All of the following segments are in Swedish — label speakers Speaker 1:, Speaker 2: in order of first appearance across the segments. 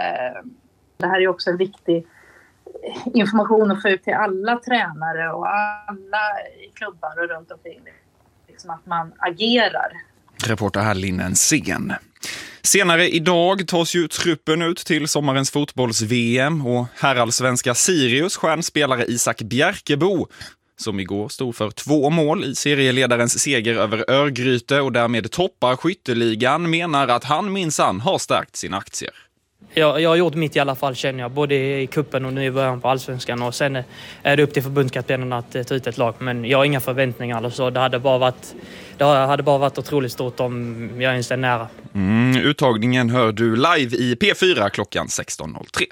Speaker 1: Det här är också en viktig information att få ut till alla tränare och alla i klubbar och runt omkring. Liksom att man agerar.
Speaker 2: Reporter här Linnen Sen. Senare idag tas ju truppen ut till sommarens fotbolls-VM och herrallsvenska Sirius stjärnspelare Isak Bjerkebo, som igår stod för 2 mål i serieledarens seger över Örgryte och därmed toppar skytteligan, menar att han minsann har stärkt sina aktier.
Speaker 3: Jag har gjort mitt i alla fall, känner jag, både i kuppen och nu i början på allsvenskan, och sen är det upp till förbundskaptenen att ta ut ett lag, men jag har inga förväntningar eller så. Det hade bara varit otroligt stort om jag ens är nära.
Speaker 2: Uttagningen hör du live i P4 klockan 16.03.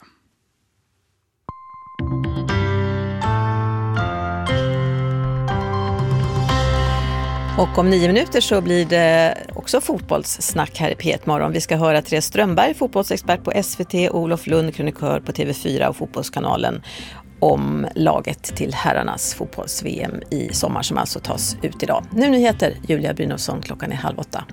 Speaker 4: Och om 9 minuter så blir det också fotbollssnack här i P1 Morgon. Vi ska höra Therese Strömberg, fotbollsexpert på SVT, Olof Lund, krönikör på TV4 och Fotbollskanalen, om laget till herrarnas fotbolls-VM i sommar som alltså tas ut idag. Nu nyheter, Julia Brynolfsson, klockan är 7:30.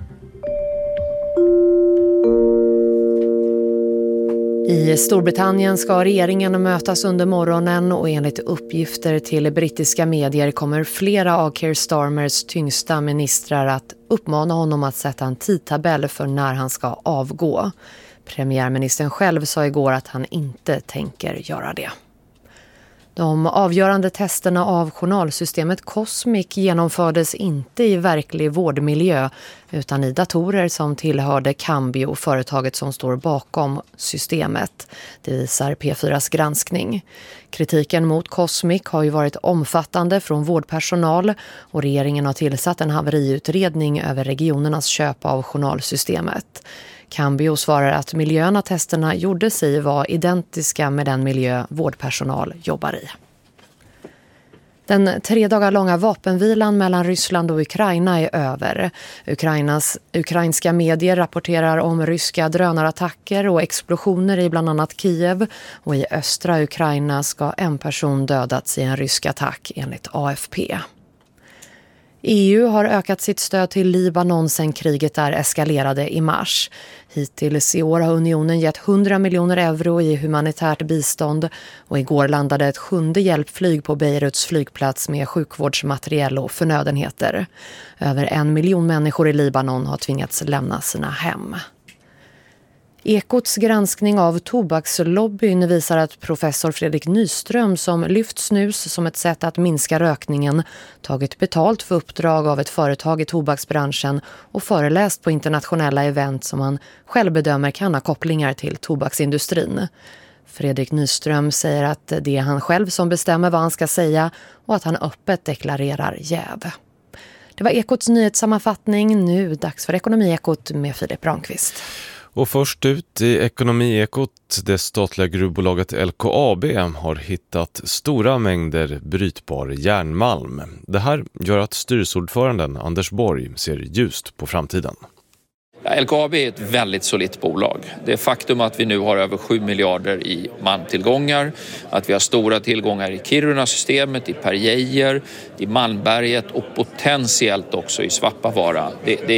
Speaker 5: I Storbritannien ska regeringen mötas under morgonen och enligt uppgifter till brittiska medier kommer flera av Keir Starmers tyngsta ministrar att uppmana honom att sätta en tidtabell för när han ska avgå. Premiärministern själv sa igår att han inte tänker göra det. De avgörande testerna av journalsystemet Cosmic genomfördes inte i verklig vårdmiljö utan i datorer som tillhörde Cambio, företaget som står bakom systemet. Det visar P4s granskning. Kritiken mot Cosmic har ju varit omfattande från vårdpersonal och regeringen har tillsatt en haveriutredning över regionernas köp av journalsystemet. Cambio svarar att miljöerna testerna gjorde sig var identiska med den miljö vårdpersonal jobbar i. Den 3 dagar långa vapenvilan mellan Ryssland och Ukraina är över. Ukrainska medier rapporterar om ryska drönarattacker och explosioner i bland annat Kiev, och i östra Ukraina ska en person dödats i en rysk attack enligt AFP. EU har ökat sitt stöd till Libanon sedan kriget där eskalerade i mars. Hittills i år har unionen gett 100 miljoner euro i humanitärt bistånd, och igår landade ett 7:e hjälpflyg på Beiruts flygplats med sjukvårdsmateriel och förnödenheter. Över 1 miljon människor i Libanon har tvingats lämna sina hem. Ekots granskning av tobakslobbyn visar att professor Fredrik Nyström, som lyft snus som ett sätt att minska rökningen, tagit betalt för uppdrag av ett företag i tobaksbranschen och föreläst på internationella event som han själv bedömer kan ha kopplingar till tobaksindustrin. Fredrik Nyström säger att det är han själv som bestämmer vad han ska säga och att han öppet deklarerar jäv. Det var Ekots nyhetssammanfattning. Nu dags för Ekonomiekot med Filip Ramqvist.
Speaker 6: Och först ut i Ekonomiekot, det statliga gruvbolaget LKAB har hittat stora mängder brytbar järnmalm. Det här gör att styrelseordföranden Anders Borg ser ljust på framtiden.
Speaker 7: LKAB är ett väldigt solitt bolag. Det faktum att vi nu har över 7 miljarder i malmtillgångar, att vi har stora tillgångar i Kiruna-systemet, i Per-Geijer, i Malmberget och potentiellt också i Svappavaara.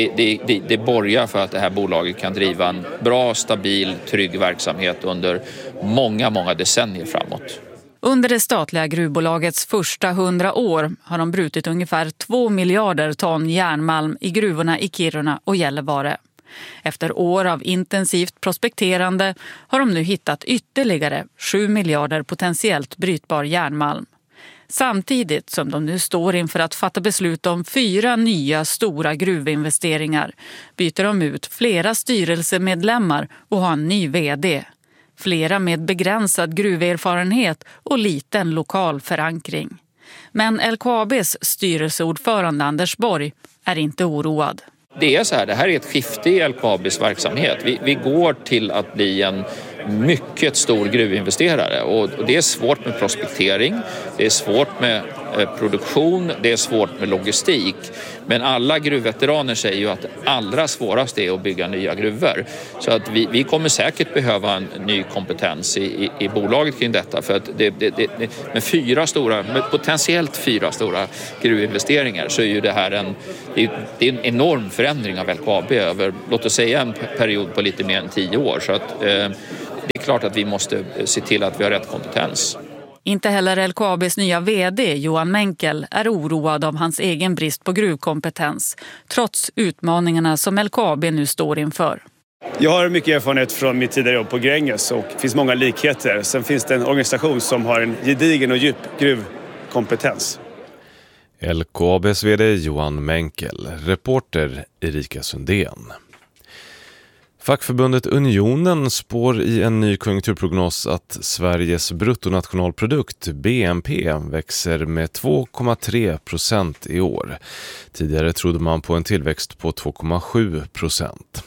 Speaker 7: Det borgar för att det här bolaget kan driva en bra, stabil, trygg verksamhet under många decennier framåt.
Speaker 8: Under det statliga gruvbolagets första 100 år har de brutit ungefär 2 miljarder ton järnmalm i gruvorna i Kiruna och Gällivare. Efter år av intensivt prospekterande har de nu hittat ytterligare 7 miljarder potentiellt brytbar järnmalm. Samtidigt som de nu står inför att fatta beslut om 4 nya stora gruvinvesteringar byter de ut flera styrelsemedlemmar och har en ny vd. Flera med begränsad gruverfarenhet och liten lokal förankring. Men LKABs styrelseordförande Anders Borg är inte oroad.
Speaker 7: Det är så här, det här är ett skifte i LKABs verksamhet. Vi går till att bli en mycket stor gruvinvesterare och det är svårt med prospektering, det är svårt med produktion, det är svårt med logistik. Men alla gruvveteraner säger ju att det allra svåraste är att bygga nya gruvor. Så att vi kommer säkert behöva en ny kompetens i bolaget kring detta. För att med potentiellt 4 stora gruvinvesteringar så är ju det här en enorm förändring av LKAB över, låt oss säga, en period på lite mer än 10 år. Så att det är klart att vi måste se till att vi har rätt kompetens.
Speaker 8: Inte heller LKABs nya vd Johan Menkel är oroad av hans egen brist på gruvkompetens, trots utmaningarna som LKAB nu står inför.
Speaker 9: Jag har mycket erfarenhet från mitt tidigare jobb på Gränges och det finns många likheter. Sen finns det en organisation som har en gedigen och djup gruvkompetens.
Speaker 6: LKABs vd Johan Menkel, reporter Erika Sundén. Fackförbundet Unionen spår i en ny konjunkturprognos att Sveriges bruttonationalprodukt, BNP, växer med 2,3% i år. Tidigare trodde man på en tillväxt på 2,7%.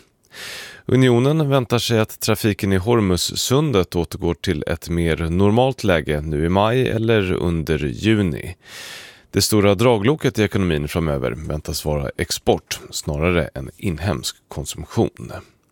Speaker 6: Unionen väntar sig att trafiken i Hormuzsundet återgår till ett mer normalt läge nu i maj eller under juni. Det stora dragloket i ekonomin framöver väntas vara export snarare än inhemsk konsumtion.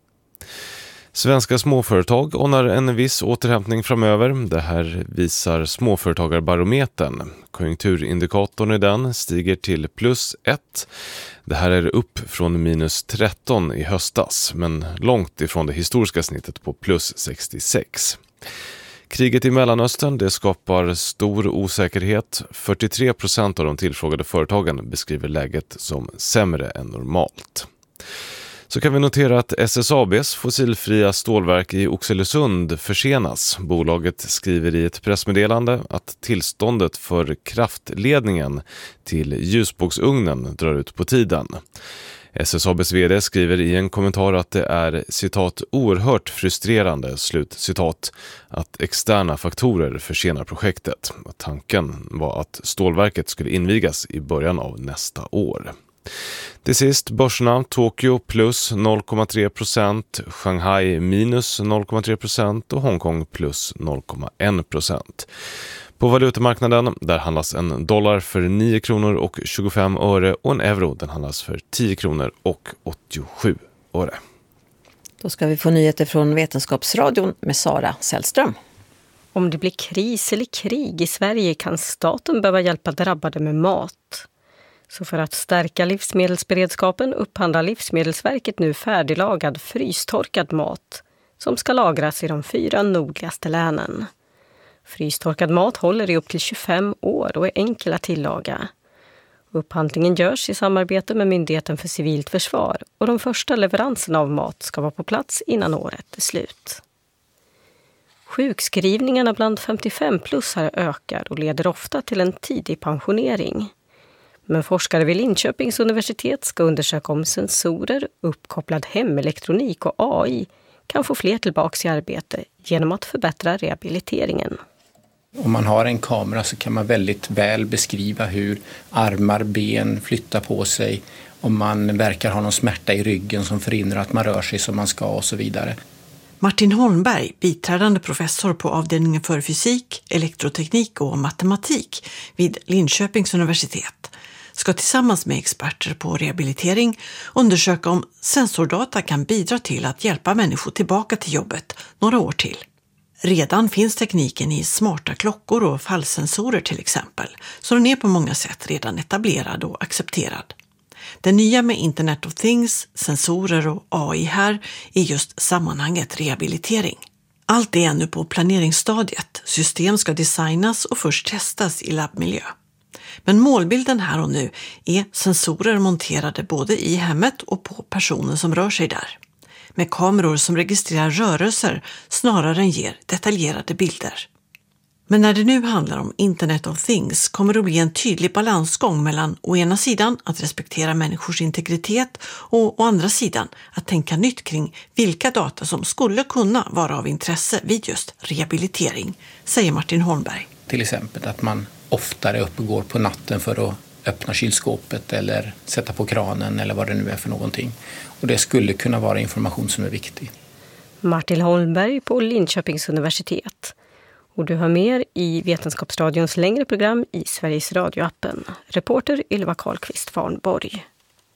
Speaker 6: Svenska småföretag anar en viss återhämtning framöver. Det här visar småföretagarbarometern. Konjunkturindikatorn i den stiger till +1. Det här är upp från -13 i höstas, men långt ifrån det historiska snittet på +66. Kriget i Mellanöstern, det skapar stor osäkerhet. 43% av de tillfrågade företagen beskriver läget som sämre än normalt. Så kan vi notera att SSABs fossilfria stålverk i Oxelösund försenas. Bolaget skriver i ett pressmeddelande att tillståndet för kraftledningen till ljusbågsugnen drar ut på tiden. SSABs vd skriver i en kommentar att det är citat oerhört frustrerande citat att externa faktorer försenar projektet. Tanken var att stålverket skulle invigas i början av nästa år. Till sist börserna, Tokyo plus 0,3%, Shanghai minus 0,3% och Hongkong plus 0,1%. På valutamarknaden där handlas en dollar för 9 kronor och 25 öre och en euro den handlas för 10 kronor och 87 öre.
Speaker 4: Då ska vi få nyheter från Vetenskapsradion med Sara Sällström.
Speaker 10: Om det blir kris eller krig i Sverige kan staten behöva hjälpa drabbade med mat. Så för att stärka livsmedelsberedskapen upphandlar Livsmedelsverket nu färdiglagad frystorkad mat som ska lagras i de 4 nordligaste länen. Frystorkad mat håller i upp till 25 år och är enkel att tillaga. Upphandlingen görs i samarbete med Myndigheten för civilt försvar och de första leveranserna av mat ska vara på plats innan året är slut. Sjukskrivningarna bland 55-plussare ökar och leder ofta till en tidig pensionering. Men forskare vid Linköpings universitet ska undersöka om sensorer, uppkopplad hemelektronik och AI kan få fler tillbaka i arbete genom att förbättra rehabiliteringen.
Speaker 11: Om man har en kamera så kan man väldigt väl beskriva hur armar, ben flyttar på sig, om man verkar ha någon smärta i ryggen som förhindrar att man rör sig som man ska och så vidare.
Speaker 12: Martin Holmberg, biträdande professor på avdelningen för fysik, elektroteknik och matematik vid Linköpings universitet, ska tillsammans med experter på rehabilitering undersöka om sensordata kan bidra till att hjälpa människor tillbaka till jobbet några år till. Redan finns tekniken i smarta klockor och fallsensorer till exempel, så den är på många sätt redan etablerad och accepterad. Det nya med Internet of Things, sensorer och AI här är just sammanhanget rehabilitering. Allt är ännu på planeringsstadiet. System ska designas och först testas i labbmiljö. Men målbilden här och nu är sensorer monterade både i hemmet och på personen som rör sig där. Med kameror som registrerar rörelser snarare än ger detaljerade bilder. Men när det nu handlar om Internet of Things kommer det att bli en tydlig balansgång mellan å ena sidan att respektera människors integritet och å andra sidan att tänka nytt kring vilka data som skulle kunna vara av intresse vid just rehabilitering, säger Martin Holmberg.
Speaker 11: Till exempel att man oftare uppgår på natten för att öppna kylskåpet eller sätta på kranen eller vad det nu är för någonting. Och det skulle kunna vara information som är viktig.
Speaker 10: Martin Holmberg på Linköpings universitet. Och du hör mer i Vetenskapsradions längre program i Sveriges radioappen. Reporter Ylva Karlqvist Varnborg.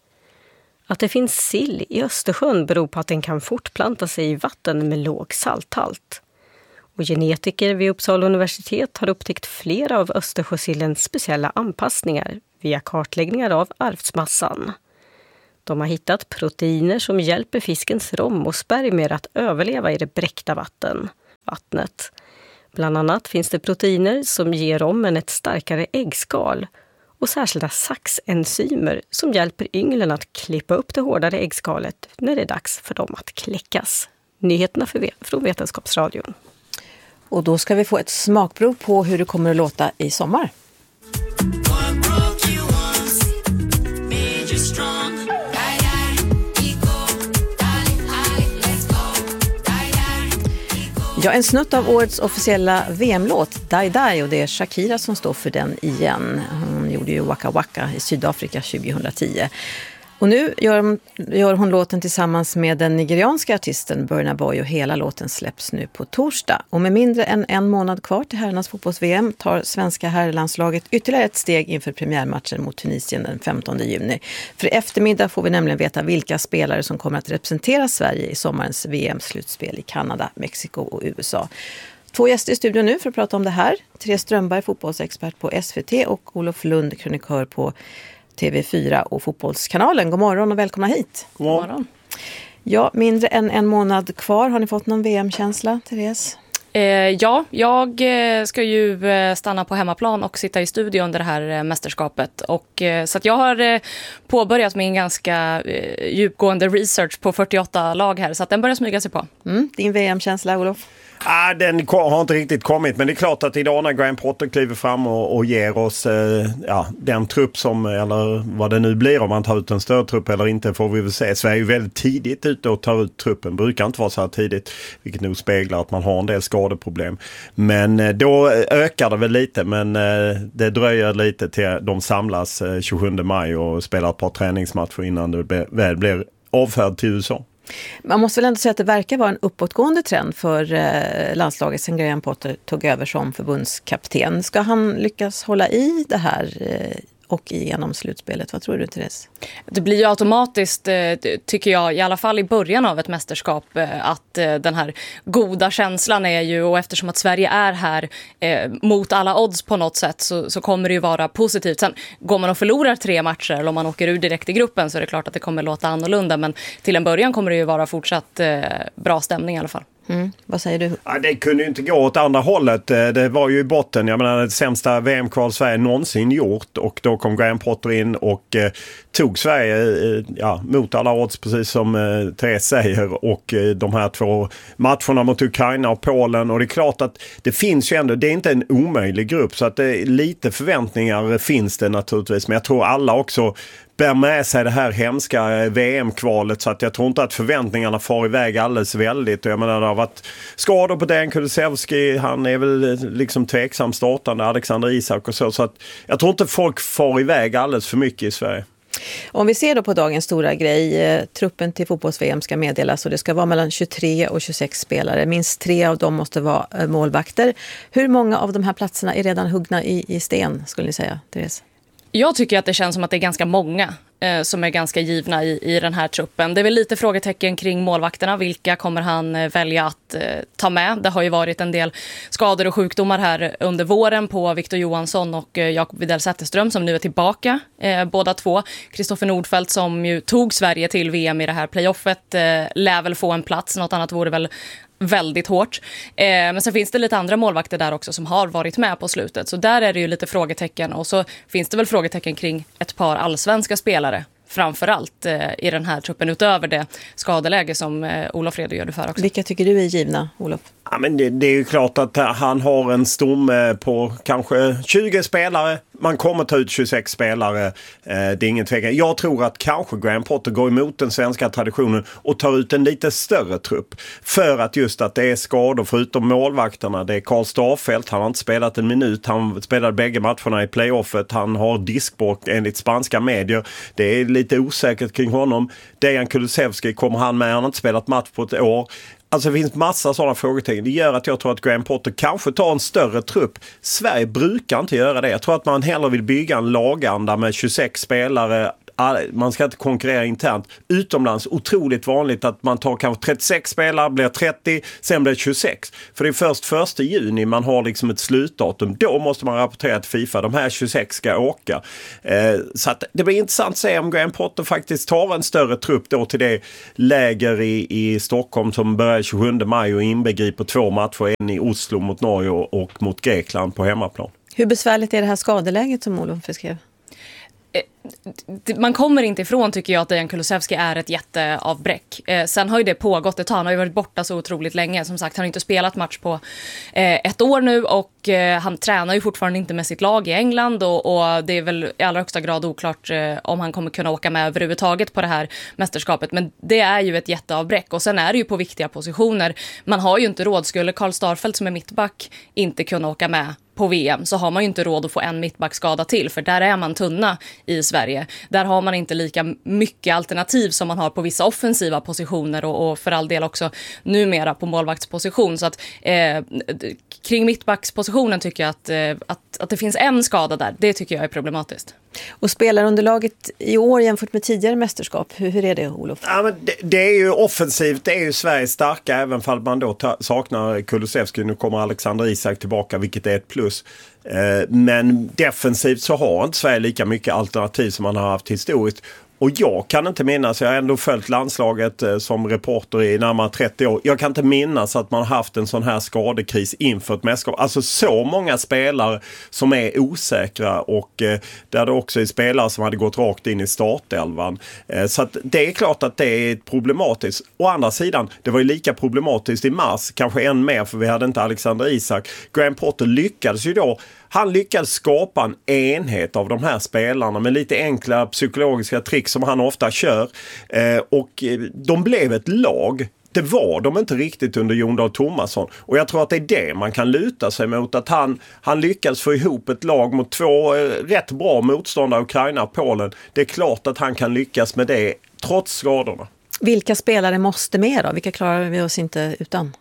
Speaker 10: Att det finns sill i Östersjön beror på att den kan fortplanta sig i vatten med låg salthalt. Och genetiker vid Uppsala universitet har upptäckt flera av Östersjösillens speciella anpassningar via kartläggningar av arvsmassan. De har hittat proteiner som hjälper fiskens rom och spermier att överleva i det bräckta vatten. vattnet. Bland annat finns det proteiner som ger rommen ett starkare äggskal och särskilda saxenzymer som hjälper ynglen att klippa upp det hårdare äggskalet när det är dags för dem att kläckas. Nyheterna från Vetenskapsradion.
Speaker 4: Och då ska vi få ett smakprov på hur det kommer att låta i sommar. Ja, en snutt av årets officiella VM-låt, Die Die, och det är Shakira som står för den igen. Hon gjorde ju Waka Waka i Sydafrika 2010. Och nu gör hon låten tillsammans med den nigerianska artisten Burna Boy och hela låten släpps nu på torsdag. Och med mindre än en månad kvar till herrarnas fotbolls-VM tar svenska herrlandslaget ytterligare ett steg inför premiärmatchen mot Tunisien den 15 juni. För i eftermiddag får vi nämligen veta vilka spelare som kommer att representera Sverige i sommarens VM-slutspel i Kanada, Mexiko och USA. 2 gäster i studion nu för att prata om det här. Therese Strömberg, fotbollsexpert på SVT, och Olof Lund, krönikör på TV4 och Fotbollskanalen. God morgon och välkomna hit.
Speaker 13: God morgon.
Speaker 4: Ja, mindre än en månad kvar. Har ni fått någon VM-känsla, Therese?
Speaker 13: Ja, jag ska ju stanna på hemmaplan och sitta i studion under det här mästerskapet. Så att jag har påbörjat min ganska djupgående research på 48 lag här. Så att den börjar smyga sig på.
Speaker 4: Din VM-känsla, Olof?
Speaker 14: Den har inte riktigt kommit, men det är klart att idag när Graham Potter kliver fram och ger oss den trupp som, eller vad det nu blir, om man tar ut en större trupp eller inte, får vi väl se. Sverige är ju väldigt tidigt ute och tar ut truppen, brukar inte vara så här tidigt, vilket nog speglar att man har en del skadeproblem. Men då ökar det väl lite, men det dröjer lite till de samlas 27 maj och spelar ett par träningsmatcher innan det väl blir avfärd till USA.
Speaker 4: Man måste väl ändå säga att det verkar vara en uppåtgående trend för landslaget sen Graham Potter tog över som förbundskapten. Ska han lyckas hålla i det här och igenom slutspelet? Vad tror du, Therese?
Speaker 13: Det blir ju automatiskt, tycker jag, i alla fall i början av ett mästerskap, att den här goda känslan är ju, och eftersom att Sverige är här mot alla odds på något sätt, så kommer det ju vara positivt. Sen går man och förlorar 3 matcher eller om man åker ur direkt i gruppen, så är det klart att det kommer låta annorlunda, men till en början kommer det ju vara fortsatt bra stämning i alla fall.
Speaker 4: Vad säger du?
Speaker 14: Ja, det kunde ju inte gå åt andra hållet. Det var ju i botten. Jag menar, det sämsta VM-kval Sverige någonsin gjort. Och då kom Graham Potter in och tog Sverige mot alla odds, precis som Therese säger. Och de här 2 matcherna mot Ukraina och Polen. Och det är klart att det finns ju ändå, det är inte en omöjlig grupp. Så att lite förväntningar finns det naturligtvis. Men jag tror alla också bär med sig det här hemska VM-kvalet, så att jag tror inte att förväntningarna far iväg alldeles väldigt. Och jag menar, det har varit skador på Dejan Kulusevski, han är väl liksom tveksam startande, Alexander Isak och så att jag tror inte folk far iväg alldeles för mycket i Sverige.
Speaker 4: Om vi ser då på dagens stora grej, truppen till fotbolls-VM ska meddelas och det ska vara mellan 23 och 26 spelare. Minst 3 av dem måste vara målvakter. Hur många av de här platserna är redan huggna i sten, skulle ni säga, Therese?
Speaker 13: Jag tycker att det känns som att det är ganska många som är ganska givna i den här truppen. Det är väl lite frågetecken kring målvakterna. Vilka kommer han välja att ta med? Det har ju varit en del skador och sjukdomar här under våren på Victor Johansson och Jakob Widell Zetterström som nu är tillbaka. Båda 2. Kristoffer Nordfeldt som ju tog Sverige till VM i det här playoffet lär väl få en plats. Något annat vore väl väldigt hårt. Men så finns det lite andra målvakter där också som har varit med på slutet. Så där är det ju lite frågetecken. Och så finns det väl frågetecken kring ett par allsvenska spelare. Framförallt i den här truppen utöver det skadeläge som Olof redogjorde för också.
Speaker 4: Vilka tycker du är givna, Olof?
Speaker 14: Ja, men det är ju klart att han har en stomme på kanske 20 spelare. Man kommer ta ut 26 spelare. Det är ingen tvekan. Jag tror att kanske Graham Potter går emot den svenska traditionen och tar ut en lite större trupp. För att just att det är skador förutom målvakterna. Det är Karl Starfelt. Han har inte spelat en minut. Han spelade bägge matcherna i playoffet. Han har diskbråck enligt spanska medier. Det är lite osäkert kring honom. Dejan Kulusevski, kommer han med? Han har inte spelat match på ett år. Alltså det finns massa sådana frågetecken. Det gör att jag tror att Graham Potter kanske tar en större trupp. Sverige brukar inte göra det. Jag tror att man hellre vill bygga en laganda med 26 spelare. man ska inte konkurrera internt. Utomlands, otroligt vanligt att man tar kanske 36 spelare, blir 30, sen blir det 26. För det är först 1 juni man har liksom ett slutdatum. Då måste man rapportera till FIFA. De här 26 ska åka. Så att det blir intressant att se om Graham Potter faktiskt tar en större trupp då till det läger i Stockholm som börjar 27 maj och inbegriper 2 matcher. En i Oslo mot Norge och mot Grekland på hemmaplan.
Speaker 4: Hur besvärligt är det här skadeläget som Olof beskrev?
Speaker 13: Man kommer inte ifrån, tycker jag, att Dejan Kulusevski är ett jätteavbräck. Sen har ju det pågått ett tag. Han har ju varit borta så otroligt länge. Som sagt, han har inte spelat match på 1 år nu och han tränar ju fortfarande inte med sitt lag i England och det är väl i allra högsta grad oklart om han kommer kunna åka med överhuvudtaget på det här mästerskapet. Men det är ju ett jätteavbräck och sen är det ju på viktiga positioner. Man har ju inte råd. Skulle Karl Starfelt som är mittback inte kunna åka med på VM så har man ju inte råd att få en mittbackskada till, för där är man tunna i Sverige. Där har man inte lika mycket alternativ som man har på vissa offensiva positioner och för all del också numera på målvaktsposition. Så att kring mittbackspositionen tycker jag att det finns en skada där. Det tycker jag är problematiskt.
Speaker 4: Och spelarunderlaget i år jämfört med tidigare mästerskap, hur är det, Olof?
Speaker 14: Ja, men det är ju offensivt, det är ju Sveriges starka, även om man då saknar Kulusevski. Nu kommer Alexander Isak tillbaka, vilket är ett plus. Men defensivt så har inte Sverige lika mycket alternativ som man har haft historiskt. Och jag kan inte minnas, jag har ändå följt landslaget som reporter i närmare 30 år. Jag kan inte minnas att man har haft en sån här skadekris inför ett mästerskap. Alltså så många spelare som är osäkra och där det också är spelare som hade gått rakt in i startelvan. Så att det är klart att det är problematiskt. Å andra sidan, det var ju lika problematiskt i mars, kanske än mer för vi hade inte Alexander Isak. Graham Potter lyckades ju då. Han lyckades skapa en enhet av de här spelarna med lite enkla psykologiska trick som han ofta kör. Och de blev ett lag. Det var de inte riktigt under Jon Dahl Tomasson. Och jag tror att det är det man kan luta sig mot. Att han lyckades få ihop ett lag mot 2 rätt bra motståndare, Ukraina och Polen. Det är klart att han kan lyckas med det trots skadorna.
Speaker 4: Vilka spelare måste med då? Vilka klarar vi oss inte utan?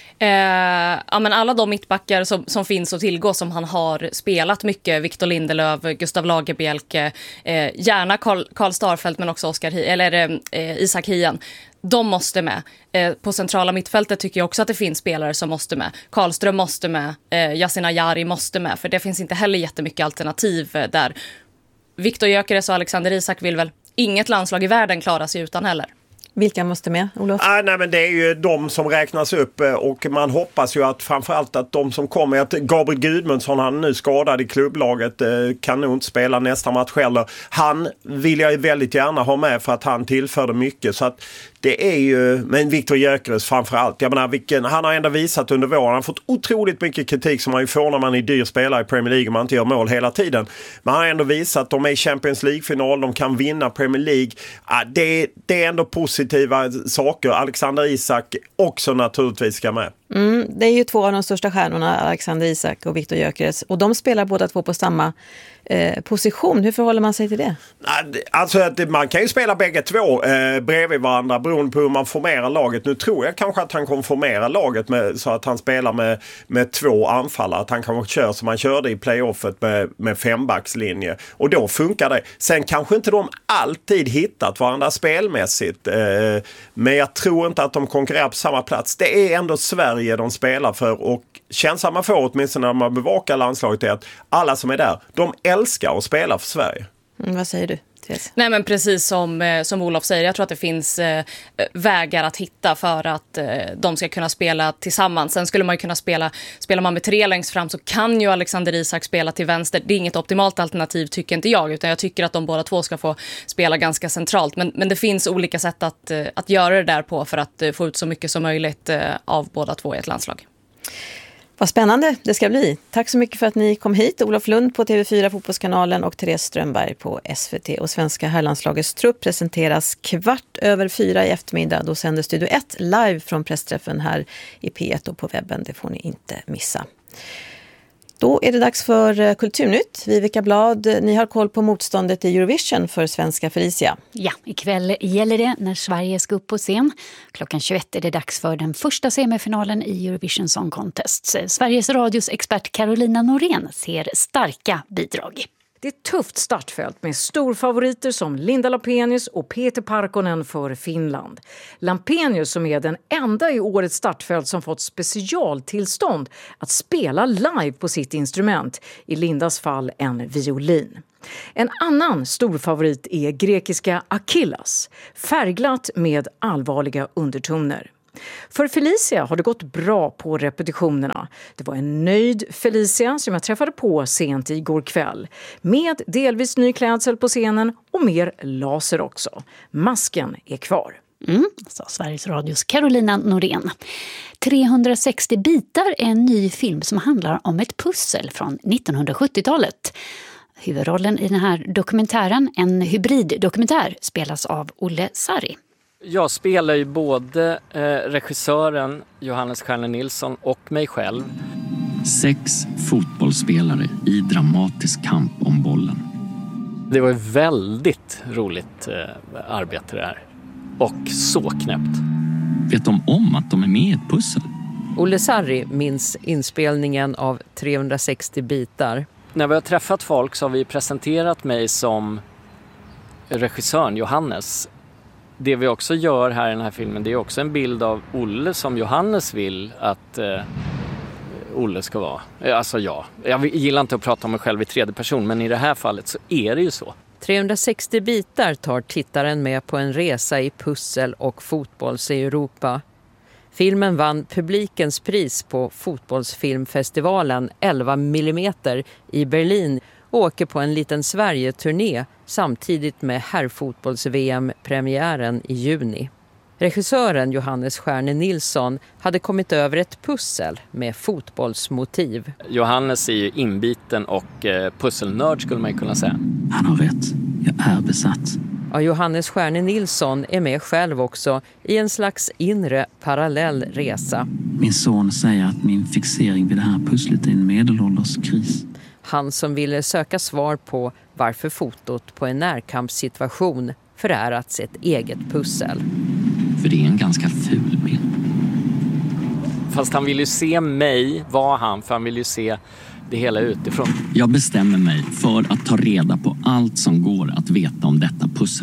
Speaker 13: Ja, men alla de mittbackar som finns att tillgå som han har spelat mycket, Victor Lindelöf, Gustav Lagerbielke, gärna Karl Starfelt men också Isak Hien. De måste med. På centrala mittfältet tycker jag också att det finns spelare som måste med. Karlström måste med, Yasin Ayari måste med, för det finns inte heller jättemycket alternativ där. Viktor Gyökeres och Alexander Isak vill väl inget landslag i världen klara sig utan heller.
Speaker 4: Vilka måste med, Olof?
Speaker 14: Nej, men det är ju de som räknas upp och man hoppas ju att framförallt att de som kommer, att Gabriel Gudmundsson, han är nu skadad i klubblaget, kan nog inte spela nästa match heller. Han vill jag väldigt gärna ha med för att han tillförde mycket, så att det är ju, men Viktor Gyökeres framförallt, jag menar, han har ändå visat under våren, han har fått otroligt mycket kritik som man ju får när man är dyr spelare i Premier League och man inte gör mål hela tiden. Men han har ändå visat att de är i Champions League-final, de kan vinna Premier League. Det är ändå positiva saker. Alexander Isak också naturligtvis ska med.
Speaker 4: Det är ju 2 av de största stjärnorna, Alexander Isak och Viktor Gyökeres. Och de spelar båda 2 på samma position. Hur förhåller man sig till det?
Speaker 14: Alltså man kan ju spela bägge 2 bredvid varandra beroende på hur man formerar laget. Nu tror jag kanske att han kommer formera laget så att han spelar med 2 anfallare. Att han kanske kör som han körde i playoffet med 5-backslinje. Och då funkar det. Sen kanske inte de alltid hittat varandra spelmässigt. Men jag tror inte att de konkurrerar på samma plats. Det är ändå Sverige de spelar för, och känslan man får åtminstone när man bevakar landslaget är att alla som är där, de älskar att spela för Sverige.
Speaker 4: Vad säger du, Therese?
Speaker 13: Nej, men precis som Olof säger, jag tror att det finns vägar att hitta för att de ska kunna spela tillsammans. Sen skulle man ju kunna spelar man med 3 längst fram så kan ju Alexander Isak spela till vänster. Det är inget optimalt alternativ tycker inte jag, utan jag tycker att de båda 2 ska få spela ganska centralt. Men det finns olika sätt att göra det där på för att få ut så mycket som möjligt av båda 2 i ett landslag.
Speaker 4: Vad spännande det ska bli. Tack så mycket för att ni kom hit. Olof Lund på TV4 Fotbollskanalen och Therese Strömberg på SVT. Och svenska herrlandslagets trupp presenteras 15:15 i eftermiddag. Då sänder Studio 1 live från pressträffen här i P1 och på webben. Det får ni inte missa. Då är det dags för Kulturnytt. Vivica Blad, ni har koll på motståndet i Eurovision för svenska Felicia.
Speaker 15: Ja, ikväll gäller det när Sverige ska upp på scen. Klockan 21 är det dags för den första semifinalen i Eurovision Song Contest. Sveriges Radios expert Carolina Norén ser starka bidrag.
Speaker 16: Det är ett tufft startfält med storfavoriter som Linda Lampenius och Peter Parkkonen för Finland. Lampenius som är den enda i årets startfält som fått specialtillstånd att spela live på sitt instrument, i Lindas fall en violin. En annan storfavorit är grekiska Achillas, färgglatt med allvarliga undertoner. För Felicia har det gått bra på repetitionerna. Det var en nöjd Felicia som jag träffade på sent igår kväll. Med delvis ny klädsel på scenen och mer laser också. Masken är kvar.
Speaker 15: Sa Sveriges Radios Carolina Norén. 360 bitar är en ny film som handlar om ett pussel från 1970-talet. Huvudrollen i den här dokumentären, en hybriddokumentär, spelas av Olle Sarri.
Speaker 17: Jag spelar ju både regissören Johannes Stjärne Nilsson och mig själv.
Speaker 18: 6 fotbollsspelare i dramatisk kamp om bollen.
Speaker 17: Det var ett väldigt roligt arbete det här. Och så knäppt.
Speaker 18: Vet de om att de är med i ett pussel?
Speaker 19: Olle Sarri minns inspelningen av 360 bitar.
Speaker 17: När vi har träffat folk så har vi presenterat mig som regissören Johannes. Det vi också gör här i den här filmen, det är också en bild av Olle som Johannes vill att Olle ska vara. Alltså jag gillar inte att prata om mig själv i tredje person, men i det här fallet så är det ju så.
Speaker 19: 360 bitar tar tittaren med på en resa i pussel och fotbolls i Europa. Filmen vann publikens pris på fotbollsfilmfestivalen 11 mm i Berlin och åker på en liten Sverige-turné samtidigt med herrfotbolls-VM-premiären i juni. Regissören Johannes Stjärne Nilsson hade kommit över ett pussel med fotbollsmotiv.
Speaker 17: Johannes är ju inbiten och pusselnörd skulle man kunna säga.
Speaker 18: Han har rätt, jag är besatt.
Speaker 19: Ja, Johannes Stjärne Nilsson är med själv också i en slags inre parallell resa.
Speaker 18: Min son säger att min fixering vid det här pusslet är en medelålderskris.
Speaker 19: Han som ville söka svar på varför fotot på en närkampssituation förärats ett eget pussel.
Speaker 18: För det är en ganska ful bild.
Speaker 17: Fast han vill ju se mig, för han vill ju se det hela utifrån.
Speaker 18: Jag bestämmer mig för att ta reda på allt som går att veta om detta pussel.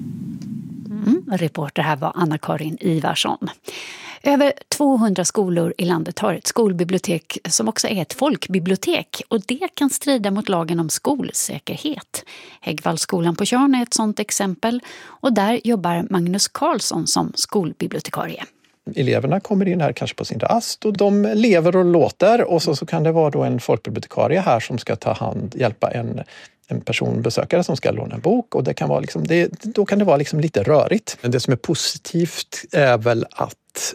Speaker 15: Reporter här var Anna-Karin Ivarsson. Över 200 skolor i landet har ett skolbibliotek som också är ett folkbibliotek, och det kan strida mot lagen om skolsäkerhet. Häggvallskolan på Tjörn är ett sådant exempel, och där jobbar Magnus Karlsson som skolbibliotekarie.
Speaker 20: Eleverna kommer in här kanske på sin rast och de lever och låter, och så kan det vara då en folkbibliotekarie här som ska hjälpa en personbesökare som ska låna en bok, och det kan vara då kan det vara lite rörigt. Men det som är positivt är väl att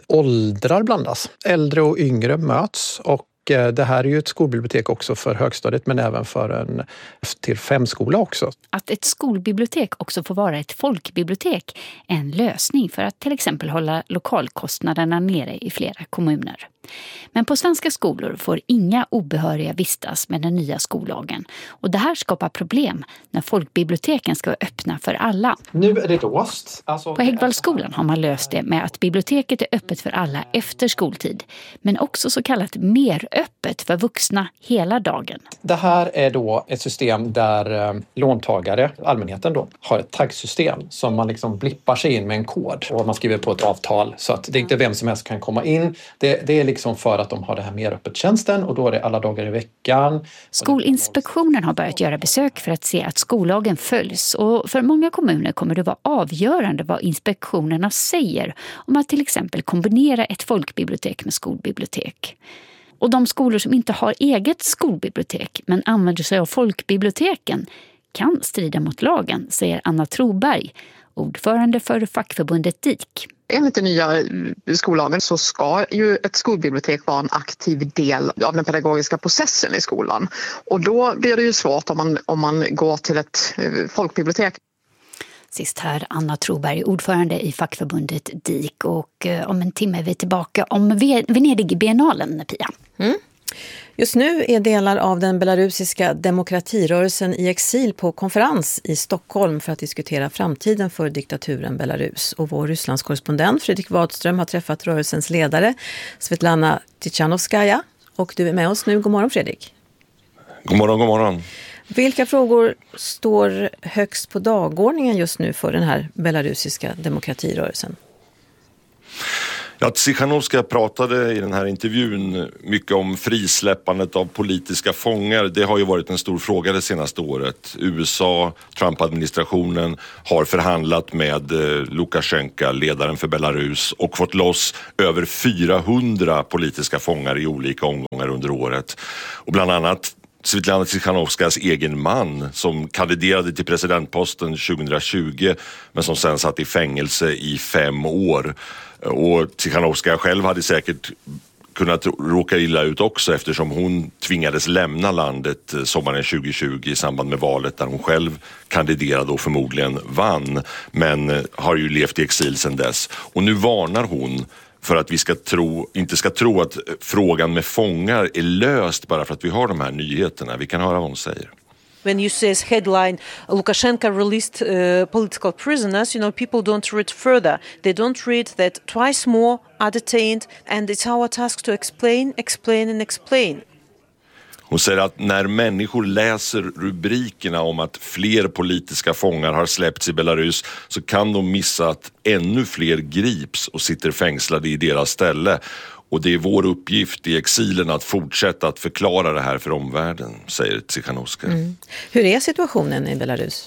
Speaker 20: åldrar blandas. Äldre och yngre möts, och det här är ju ett skolbibliotek också för högstadiet, men även för en till 5-skola också.
Speaker 15: Att ett skolbibliotek också får vara ett folkbibliotek är en lösning för att till exempel hålla lokalkostnaderna nere i flera kommuner. Men på svenska skolor får inga obehöriga vistas med den nya skollagen. Och det här skapar problem när folkbiblioteken ska vara öppna för alla.
Speaker 20: Nu är det låst.
Speaker 15: På Häggvallskolan har man löst det med att biblioteket är öppet för alla efter skoltid. Men också så kallat mer öppet för vuxna hela dagen.
Speaker 20: Det här är då ett system där låntagare, allmänheten då, har ett taggsystem som man blippar sig in med en kod. Och man skriver på ett avtal så att det är inte vem som helst kan komma in. Det är för att de har det här mer öppet tjänsten, och då är det alla dagar i veckan.
Speaker 15: Skolinspektionen har börjat göra besök för att se att skollagen följs, och för många kommuner kommer det vara avgörande vad inspektionerna säger om att till exempel kombinera ett folkbibliotek med skolbibliotek. Och de skolor som inte har eget skolbibliotek men använder sig av folkbiblioteken kan strida mot lagen, säger Anna Troberg, ordförande för fackförbundet DIK.
Speaker 21: Enligt den nya skollagen så ska ju ett skolbibliotek vara en aktiv del av den pedagogiska processen i skolan. Och då blir det ju svårt om man går till ett folkbibliotek.
Speaker 15: Sist här Anna Troberg, ordförande i fackförbundet DIK, och om en timme är vi tillbaka om Venedig-biennalen, Pia.
Speaker 4: Just nu är delar av den belarusiska demokratirörelsen i exil på konferens i Stockholm för att diskutera framtiden för diktaturen Belarus. Och vår Rysslandskorrespondent Fredrik Wadström har träffat rörelsens ledare Svetlana Tichanovskaja. Och du är med oss nu. God morgon, Fredrik.
Speaker 22: God morgon, god morgon.
Speaker 4: Vilka frågor står högst på dagordningen just nu för den här belarusiska demokratirörelsen?
Speaker 1: Ja, Tsikhanouskaya pratade i den här intervjun mycket om frisläppandet av politiska fångar. Det har ju varit en stor fråga det senaste året. USA, Trump-administrationen har förhandlat med Lukasjenko, ledaren för Belarus, och fått loss över 400 politiska fångar i olika omgångar under året. Och bland annat Svetlana Tsikhanouskajas egen man som kandiderade till presidentposten 2020 men som sen satt i fängelse i 5 år. Och Tsikhanouskaja själv hade säkert kunnat råka illa ut också eftersom hon tvingades lämna landet sommaren 2020 i samband med valet där hon själv kandiderade och förmodligen vann, men har ju levt i exil sedan dess. Och nu varnar hon för att vi inte ska tro att frågan med fångar är löst bara för att vi har de här nyheterna. Vi kan höra vad hon säger.
Speaker 22: When you say headline, Lukashenko released political prisoners, people don't read further. They don't read that twice more are detained and it's our task to explain and explain.
Speaker 1: Hon säger att när människor läser rubrikerna om att fler politiska fångar har släppts i Belarus så kan de missa att ännu fler grips och sitter fängslade i deras ställe. Och det är vår uppgift i exilen att fortsätta att förklara det här för omvärlden, säger Tsikhanouskaja.
Speaker 4: Hur är situationen i Belarus?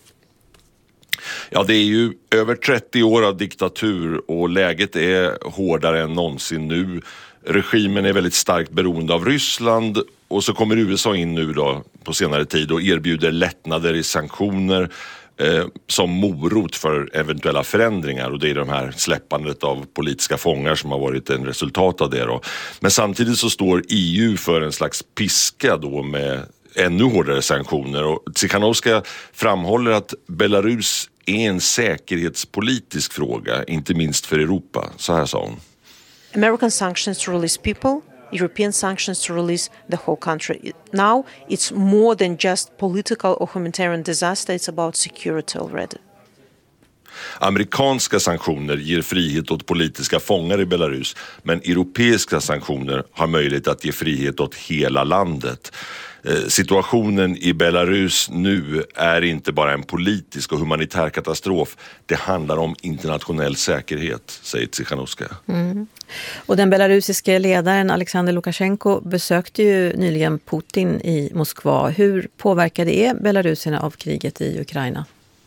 Speaker 1: Ja, det är ju över 30 år av diktatur och läget är hårdare än någonsin nu. Regimen är väldigt starkt beroende av Ryssland och så kommer USA in nu då på senare tid och erbjuder lättnader i sanktioner som morot för eventuella förändringar, och det är de här släppandet av politiska fångar som har varit en resultat av det då. Men samtidigt så står EU för en slags piska då med ännu hårdare sanktioner, och Tsikhanouskaja framhåller att Belarus är en säkerhetspolitisk fråga, inte minst för Europa. Så här sa hon.
Speaker 22: American sanctions to release people, European sanctions to release the whole country. Now it's more than just political or humanitarian disaster, it's about security already.
Speaker 1: Amerikanska sanktioner ger frihet åt politiska fångar i Belarus, men europeiska sanktioner har möjlighet att ge frihet åt hela landet. Situationen i Belarus nu är inte bara en politisk och humanitär katastrof. Det handlar om internationell säkerhet, säger Tsikhanouskaja.
Speaker 4: Och den belarusiske ledaren Alexander Lukasjenko besökte ju nyligen Putin i Moskva. Hur påverkade är belaruserna av kriget i Ukraina?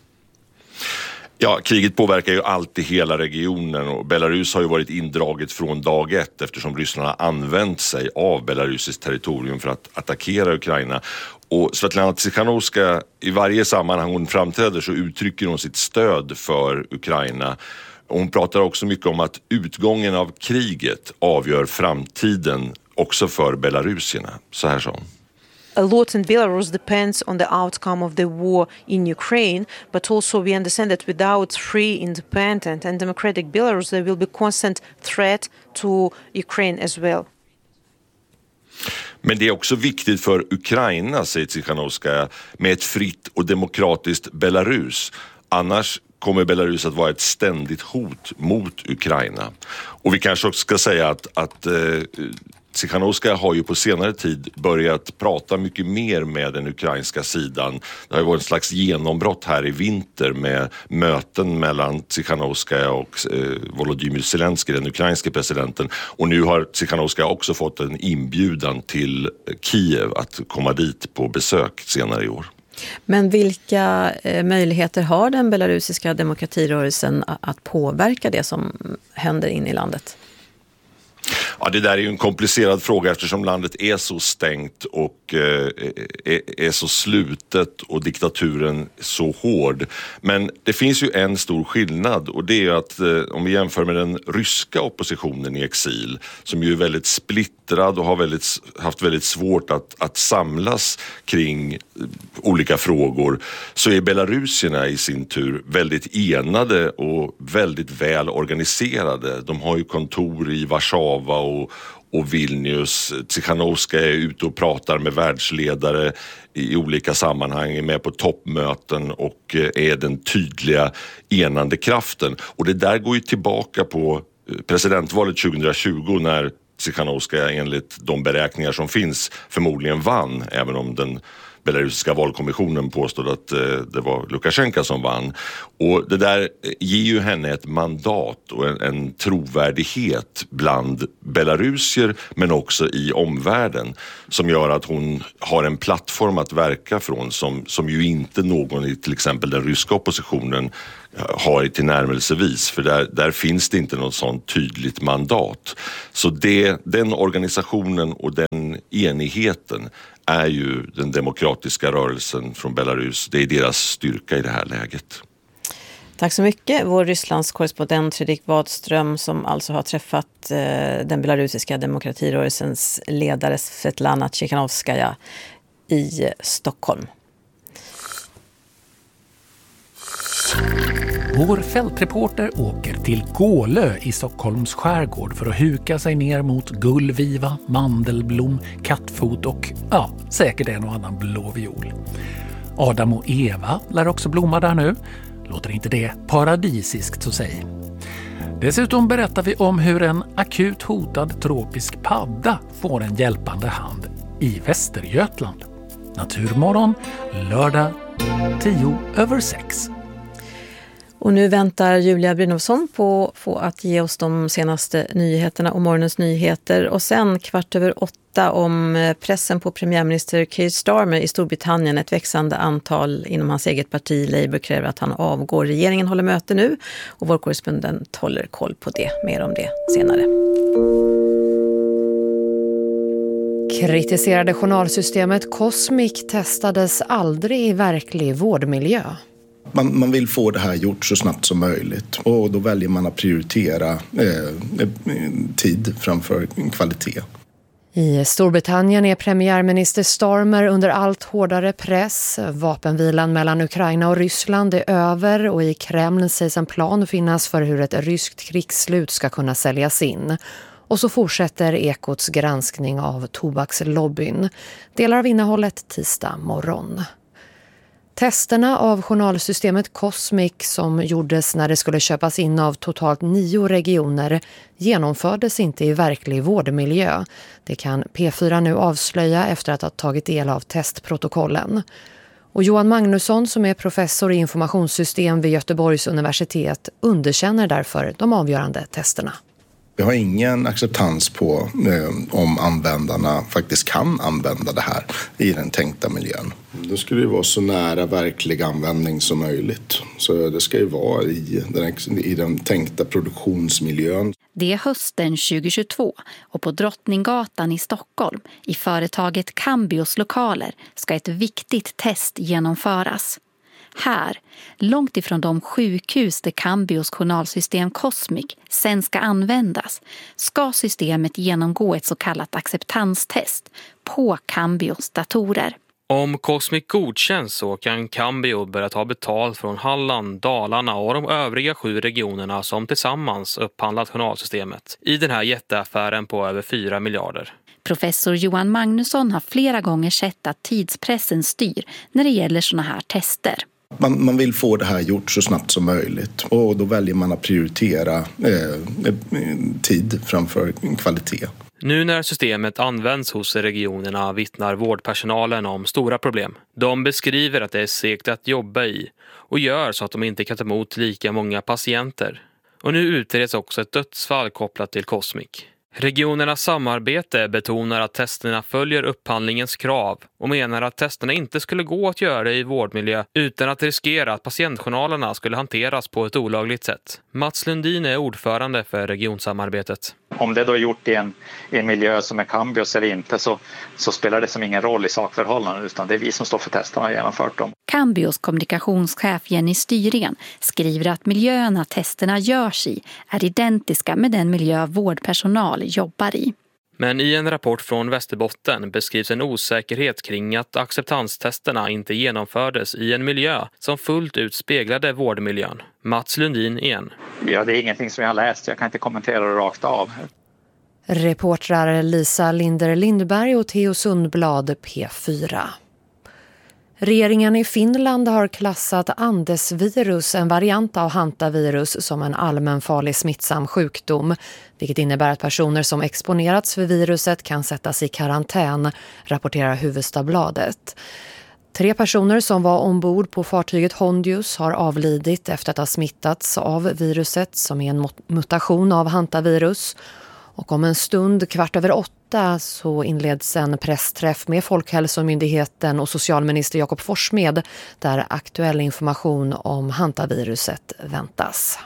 Speaker 1: Ja, kriget påverkar ju alltid hela regionen, och Belarus har ju varit indraget från dag ett eftersom Ryssland har använt sig av belarusiskt territorium för att attackera Ukraina. Och Svetlana Tsikhanouskaja, i varje sammanhang hon framträder så uttrycker hon sitt stöd för Ukraina. Och hon pratar också mycket om att utgången av kriget avgör framtiden också för belarusierna. Så här sa hon.
Speaker 22: A lot in Belarus depends on the outcome of the war in Ukraine, but also we understand that without free, independent and democratic Belarus there will be constant threat to Ukraine as well.
Speaker 1: Men det är också viktigt för Ukraina, säger Tsikhanouskaja, med ett fritt och demokratiskt Belarus. Annars kommer Belarus att vara ett ständigt hot mot Ukraina. Och vi kanske också ska säga att Tsikhanouskaja har ju på senare tid börjat prata mycket mer med den ukrainska sidan. Det har ju varit en slags genombrott här i vinter med möten mellan Tsikhanouskaja och Volodymyr Zelensky, den ukrainske presidenten. Och nu har Tsikhanouskaja också fått en inbjudan till Kiev att komma dit på besök senare i år.
Speaker 4: Men vilka möjligheter har den belarusiska demokratirörelsen att påverka det som händer in i landet?
Speaker 1: Ja, det där är ju en komplicerad fråga eftersom landet är så stängt och är så slutet och diktaturen så hård. Men det finns ju en stor skillnad, och det är att om vi jämför med den ryska oppositionen i exil som ju är väldigt splittrad och har haft väldigt svårt att samlas kring olika frågor, så är belarusierna i sin tur väldigt enade och väldigt väl organiserade. De har ju kontor i Warszawa och Vilnius. Tsikhanouskaja är ute och pratar med världsledare i olika sammanhang, är med på toppmöten och är den tydliga enande kraften. Och det där går ju tillbaka på presidentvalet 2020 när Tsikhanouskaja enligt de beräkningar som finns förmodligen vann, även om den belarusiska valkommissionen påstod att det var Lukasjenko som vann. Och det där ger ju henne ett mandat och en trovärdighet bland belarusier men också i omvärlden som gör att hon har en plattform att verka från som ju inte någon i till exempel den ryska oppositionen har till närmelsevis, för där finns det inte något sånt tydligt mandat. Så den organisationen och den enigheten är ju den demokratiska rörelsen från Belarus. Det är deras styrka i det här läget.
Speaker 4: Tack så mycket. Vår Rysslands korrespondent Fredrik Wadström som alltså har träffat den belarusiska demokratirörelsens ledare Svetlana Tsikhanovskaja i Stockholm.
Speaker 2: Vår fältreporter åker till Gålö i Stockholms skärgård för att huka sig ner mot gullviva, mandelblom, kattfot och säkert en och annan blåviol. Adam och Eva lär också blomma där nu. Låter inte det paradisiskt så säg. Dessutom berättar vi om hur en akut hotad tropisk padda får en hjälpande hand i Västergötland. Naturmorgon, lördag 5:10.
Speaker 4: Och nu väntar Julia Brynolfsson på att ge oss de senaste nyheterna och morgonens nyheter. Och sen 7:15 om pressen på premiärminister Keir Starmer i Storbritannien. Ett växande antal inom hans eget parti Labour kräver att han avgår. Regeringen håller möte nu och vår korrespondent håller koll på det. Mer om det senare.
Speaker 5: Kritiserade journalsystemet Cosmic testades aldrig i verklig vårdmiljö.
Speaker 3: Man vill få det här gjort så snabbt som möjligt och då väljer man att prioritera tid framför kvalitet.
Speaker 5: I Storbritannien är premiärminister Starmer under allt hårdare press. Vapenvilan mellan Ukraina och Ryssland är över och i Kreml sägs en plan finnas för hur ett ryskt krigsslut ska kunna säljas in. Och så fortsätter Ekots granskning av tobakslobbyn. Delar av innehållet tisdag morgon. Testerna av journalsystemet Cosmic som gjordes när det skulle köpas in av totalt 9 regioner genomfördes inte i verklig vårdmiljö. Det kan P4 nu avslöja efter att ha tagit del av testprotokollen. Och Johan Magnusson som är professor i informationssystem vid Göteborgs universitet underkänner därför de avgörande testerna.
Speaker 3: Vi har ingen acceptans på om användarna faktiskt kan använda det här i den tänkta miljön. Det skulle ju vara så nära verklig användning som möjligt. Så det ska ju vara i den tänkta produktionsmiljön.
Speaker 15: Det är hösten 2022 och på Drottninggatan i Stockholm i företaget Cambios lokaler ska ett viktigt test genomföras. Här, långt ifrån de sjukhus där Cambios journalsystem Cosmic sen ska användas, ska systemet genomgå ett så kallat acceptanstest på Cambios datorer.
Speaker 23: Om Cosmic godkänns så kan Cambio börja ta betalt från Halland, Dalarna och de övriga 7 regionerna som tillsammans upphandlat journalsystemet i den här jätteaffären på över 4 miljarder.
Speaker 15: Professor Johan Magnusson har flera gånger sett att tidspressen styr när det gäller såna här tester.
Speaker 3: Man vill få det här gjort så snabbt som möjligt och då väljer man att prioritera tid framför kvalitet.
Speaker 23: Nu när systemet används hos regionerna vittnar vårdpersonalen om stora problem. De beskriver att det är segt att jobba i och gör så att de inte kan ta emot lika många patienter. Och nu utreds också ett dödsfall kopplat till Cosmic. Regionernas samarbete betonar att testerna följer upphandlingens krav och menar att testerna inte skulle gå att göra i vårdmiljö utan att riskera att patientjournalerna skulle hanteras på ett olagligt sätt. Mats Lundin är ordförande för regionsamarbetet.
Speaker 24: Om det då är gjort i en miljö som är Cambios eller inte så spelar det som ingen roll i sakförhållanden utan det är vi som står för testerna och genomfört dem.
Speaker 15: Cambios kommunikationschef Jenny Styren skriver att miljöerna testerna görs i är identiska med den miljö vårdpersonal jobbar i.
Speaker 23: Men i en rapport från Västerbotten beskrivs en osäkerhet kring att acceptanstesterna inte genomfördes i en miljö som fullt ut speglade vårdmiljön. Mats Lundin igen.
Speaker 24: Ja, det är ingenting som jag har läst. Jag kan inte kommentera det rakt av.
Speaker 5: Reportrar Lisa Linder-Lindberg och Theo Sundblad P4. Regeringen i Finland har klassat Andesvirus, en variant av hantavirus, som en allmänfarlig smittsam sjukdom, vilket innebär att personer som exponerats för viruset kan sättas i karantän, rapporterar Hufvudstadsbladet. 3 personer som var ombord på fartyget Hondius har avlidit efter att ha smittats av viruset som är en mutation av hantavirus. Och om en stund 7:15 så inleds en pressträff med Folkhälsomyndigheten och socialminister Jakob Forssmed där aktuell information om hantaviruset väntas.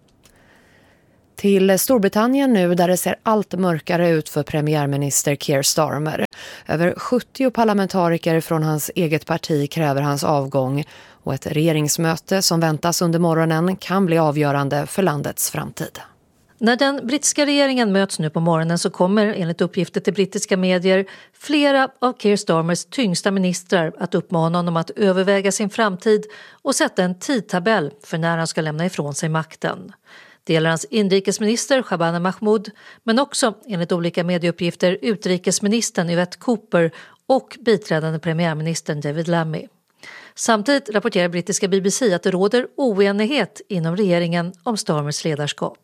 Speaker 5: Till Storbritannien nu där det ser allt mörkare ut för premiärminister Keir Starmer. Över 70 parlamentariker från hans eget parti kräver hans avgång och ett regeringsmöte som väntas under morgonen kan bli avgörande för landets framtid.
Speaker 6: När den brittiska regeringen möts nu på morgonen så kommer enligt uppgifter till brittiska medier flera av Keir Starmers tyngsta ministrar att uppmana honom att överväga sin framtid och sätta en tidtabell för när han ska lämna ifrån sig makten. Det gäller hans inrikesminister Shabana Mahmoud men också enligt olika medieuppgifter utrikesministern Yvette Cooper och biträdande premiärministern David Lammy. Samtidigt rapporterar brittiska BBC att det råder oenighet inom regeringen om Starmers ledarskap.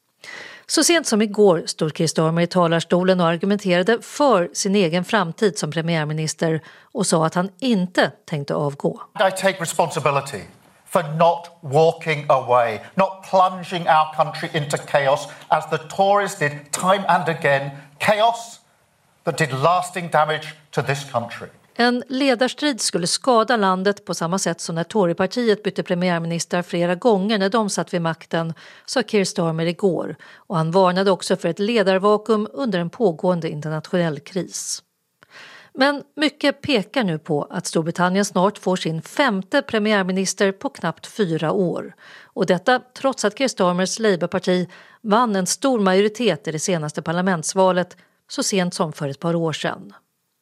Speaker 6: Så sent som igår stod Keir Starmer i talarstolen och argumenterade för sin egen framtid som premiärminister och sa att han inte tänkte avgå.
Speaker 7: I take responsibility for not walking away, not plunging our country into chaos as the Tories did time and again, chaos that did lasting damage to this country.
Speaker 6: En ledarstrid skulle skada landet på samma sätt som när Torypartiet bytte premiärminister flera gånger när de satt vid makten, sa Keir Starmer igår. Och han varnade också för ett ledarvakuum under en pågående internationell kris. Men mycket pekar nu på att Storbritannien snart får sin 5:e premiärminister på knappt 4 år. Och detta trots att Keir Starmers Labourparti vann en stor majoritet i det senaste parlamentsvalet så sent som för ett par år sedan.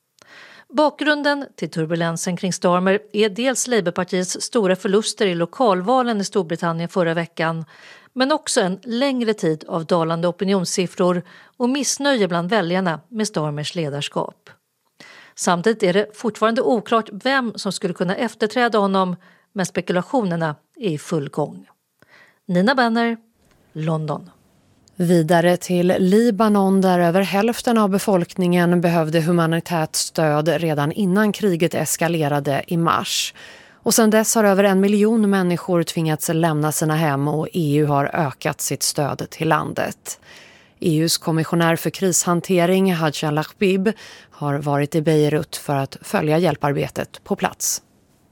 Speaker 6: Bakgrunden till turbulensen kring Starmer är dels Labourpartiets stora förluster i lokalvalen i Storbritannien förra veckan, men också en längre tid av dalande opinionssiffror och missnöje bland väljarna med Starmers ledarskap. Samtidigt är det fortfarande oklart vem som skulle kunna efterträda honom, men spekulationerna är i full gång. Nina Benner, London.
Speaker 5: Vidare till Libanon där över hälften av befolkningen behövde humanitärt stöd redan innan kriget eskalerade i mars. Och sedan dess har över 1 miljon människor tvingats lämna sina hem och EU har ökat sitt stöd till landet. EUs kommissionär för krishantering Hadj al-Ahbib har varit i Beirut för att följa hjälparbetet på plats.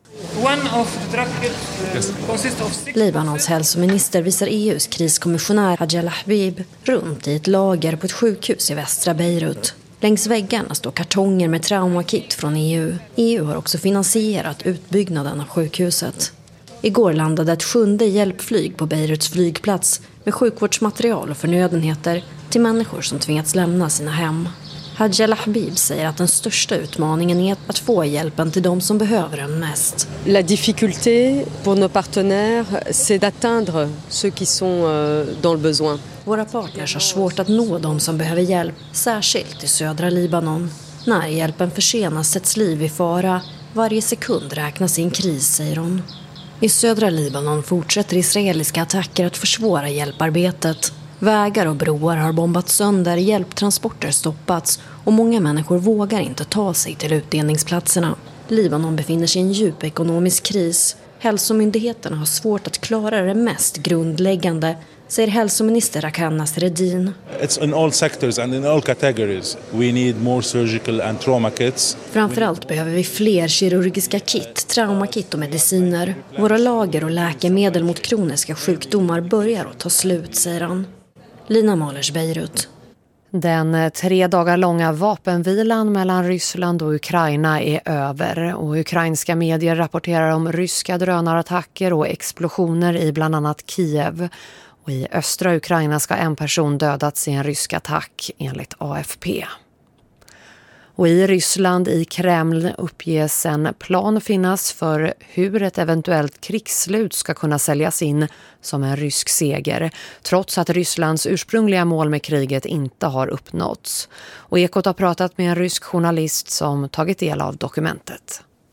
Speaker 8: Libanons hälsominister visar EUs kriskommissionär Hadj al-Ahbib runt i ett lager på ett sjukhus i västra Beirut. Längs väggarna står kartonger med traumakit från EU. EU har också finansierat utbyggnaden av sjukhuset. Igår landade ett 7:e hjälpflyg på Beiruts flygplats med sjukvårdsmaterial och förnödenheter till människor som tvingats lämna sina hem. Hadj al-Ahbib säger att den största utmaningen är att få hjälpen till de som behöver den mest.
Speaker 9: La difficulté pour nos partenaires, c'est d'atteindre ceux qui sont dans le besoin.
Speaker 8: Våra partners har svårt att nå de som behöver hjälp, särskilt i södra Libanon. När hjälpen försenas sätts liv i fara. Varje sekund räknas i en kris, säger hon. I södra Libanon fortsätter israeliska attacker att försvåra hjälparbetet. Vägar och broar har bombats sönder, hjälptransporter stoppats och många människor vågar inte ta sig till utdelningsplatserna. Libanon befinner sig i en djup ekonomisk kris. Hälsomyndigheterna har svårt att klara det mest grundläggande, säger hälsominister Rakan Nasreddin.
Speaker 25: It's in all sectors and in all categories. We need more surgical and trauma kits.
Speaker 8: Framförallt behöver vi fler kirurgiska kit, traumakit och mediciner. Våra lager och läkemedel mot kroniska sjukdomar börjar att ta slut, säger han. Lina Mahlers, Beirut.
Speaker 5: Den 3 dagar långa vapenvilan mellan Ryssland och Ukraina är över och ukrainska medier rapporterar om ryska drönarattacker och explosioner i bland annat Kiev. Och i östra Ukraina ska en person dödats i en rysk attack enligt AFP. Och i Ryssland, i Kreml, uppges en plan finnas för hur ett eventuellt krigsslut ska kunna säljas in som en rysk seger, trots att Rysslands ursprungliga mål med kriget inte har uppnåtts. Och Ekot har pratat med en rysk journalist som tagit del av dokumentet.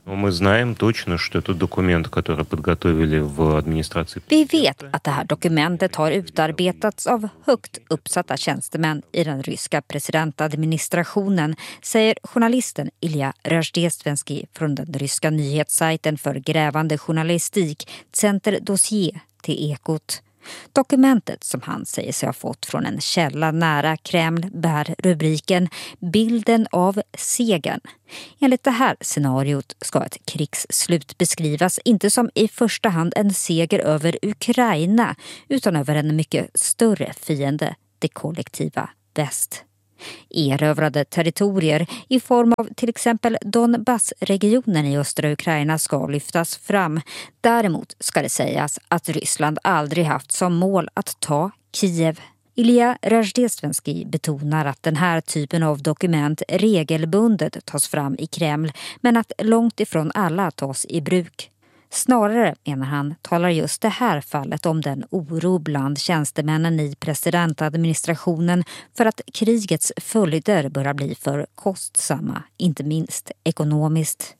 Speaker 15: Vi vet att det här dokumentet har utarbetats av högt uppsatta tjänstemän i den ryska presidentadministrationen, säger journalisten Ilja Rajdestvenskij från den ryska nyhetssajten för grävande journalistik Center Dossier till Ekot. Dokumentet som han säger sig ha fått från en källa nära Kreml bär rubriken Bilden av segern. Enligt det här scenariot ska ett krigsslut beskrivas inte som i första hand en seger över Ukraina utan över en mycket större fiende, det kollektiva väst. Erövrade territorier i form av till exempel Donbassregionen i östra Ukraina ska lyftas fram. Däremot ska det sägas att Ryssland aldrig haft som mål att ta Kiev. Ilja Rajdestvenskij betonar att den här typen av dokument regelbundet tas fram i Kreml men att långt ifrån alla tas i bruk. Snarare, menar han, talar just det här fallet om den oro bland tjänstemännen i presidentadministrationen för att krigets följder börjar bli för kostsamma, inte minst ekonomiskt.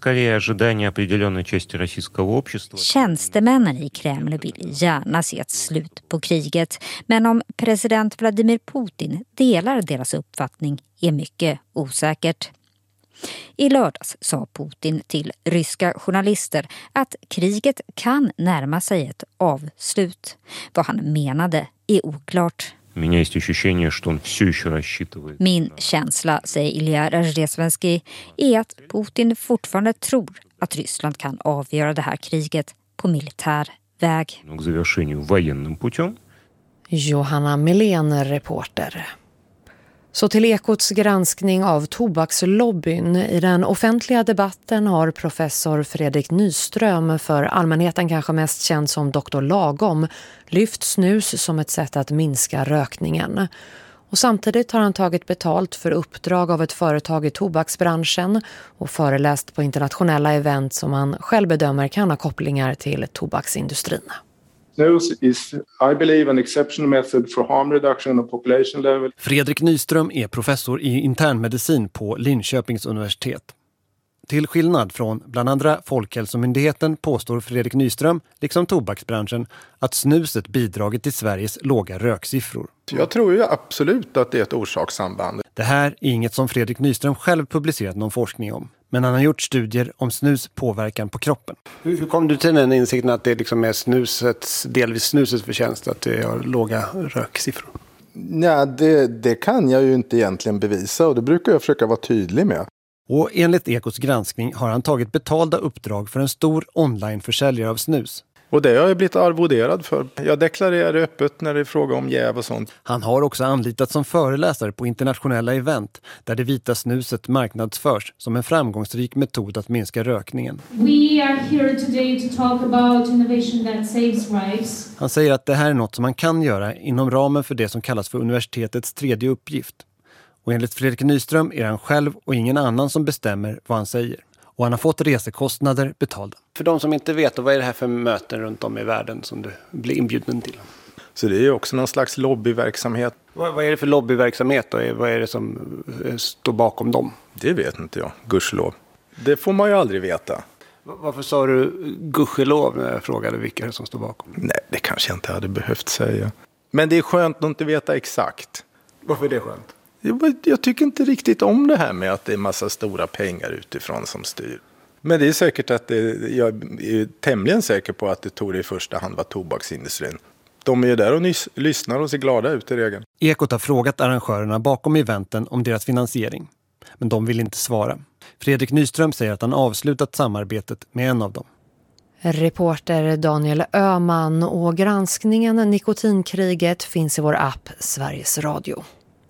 Speaker 15: Tjänstemännen i Kreml vill gärna se ett slut på kriget, men om president Vladimir Putin delar deras uppfattning är mycket osäkert. I lördags sa Putin till ryska journalister att kriget kan närma sig ett avslut. Vad han menade är oklart. Min känsla, säger Ilja Rajdestvenskij, är att Putin fortfarande tror att Ryssland kan avgöra det här kriget på militär väg.
Speaker 5: Johanna Milén, reporter. Så till Ekots granskning av tobakslobbyn. I den offentliga debatten har professor Fredrik Nyström, för allmänheten kanske mest känd som Dr. Lagom, lyft snus som ett sätt att minska rökningen. Och samtidigt har han tagit betalt för uppdrag av ett företag i tobaksbranschen och föreläst på internationella event som han själv bedömer kan ha kopplingar till tobaksindustrin.
Speaker 10: Snus is, I believe, an exceptional method for harm reduction on population level.
Speaker 11: Fredrik Nyström är professor i internmedicin på Linköpings universitet. Till skillnad från bland andra Folkhälsomyndigheten påstår Fredrik Nyström, liksom tobaksbranschen, att snuset bidragit till Sveriges låga röksiffror.
Speaker 3: Jag tror ju absolut att det är ett orsakssamband.
Speaker 11: Det här är inget som Fredrik Nyström själv publicerat någon forskning om. Men han har gjort studier om snus påverkan på kroppen.
Speaker 12: Hur kom du till den insikten att det liksom är delvis snusets förtjänst att det har låga röksiffror?
Speaker 3: Ja, det kan jag ju inte egentligen bevisa, och det brukar jag försöka vara tydlig med.
Speaker 11: Och enligt Ekots granskning har han tagit betalda uppdrag för en stor onlineförsäljare av snus.
Speaker 3: Och det har jag blivit arvoderad för. Jag deklarerar öppet när det är fråga om jäv och sånt.
Speaker 11: Han har också anlitats som föreläsare på internationella event där det vita snuset marknadsförs som en framgångsrik metod att minska rökningen.
Speaker 13: We are here today to talk about innovation that saves lives.
Speaker 11: Han säger att det här är något som man kan göra inom ramen för det som kallas för universitetets tredje uppgift. Och enligt Fredrik Nyström är det han själv och ingen annan som bestämmer vad han säger. Och han har fått resekostnader betalda.
Speaker 12: För de som inte vet, vad är det här för möten runt om i världen som du blir inbjuden till?
Speaker 3: Så det är ju också någon slags lobbyverksamhet.
Speaker 12: Vad är det för lobbyverksamhet då? Vad är det som står bakom dem?
Speaker 3: Det vet inte jag, gudskelov. Det får man ju aldrig veta.
Speaker 12: Varför sa du gudskelov när jag frågade vilka som står bakom?
Speaker 3: Nej, det kanske jag inte hade behövt säga. Men det är skönt att inte veta exakt.
Speaker 12: Varför är det skönt?
Speaker 3: Jag tycker inte riktigt om det här med att det är massa stora pengar utifrån som styr. Men det är säkert att jag är tämligen säker på att det tog det i första hand var tobaksindustrin. De är ju där och lyssnar och ser glada ut i regeln.
Speaker 11: Ekot har frågat arrangörerna bakom eventen om deras finansiering. Men de vill inte svara. Fredrik Nyström säger att han avslutat samarbetet med en av dem.
Speaker 5: Reporter Daniel Öhman, och granskningen Nikotinkriget finns i vår app Sveriges Radio.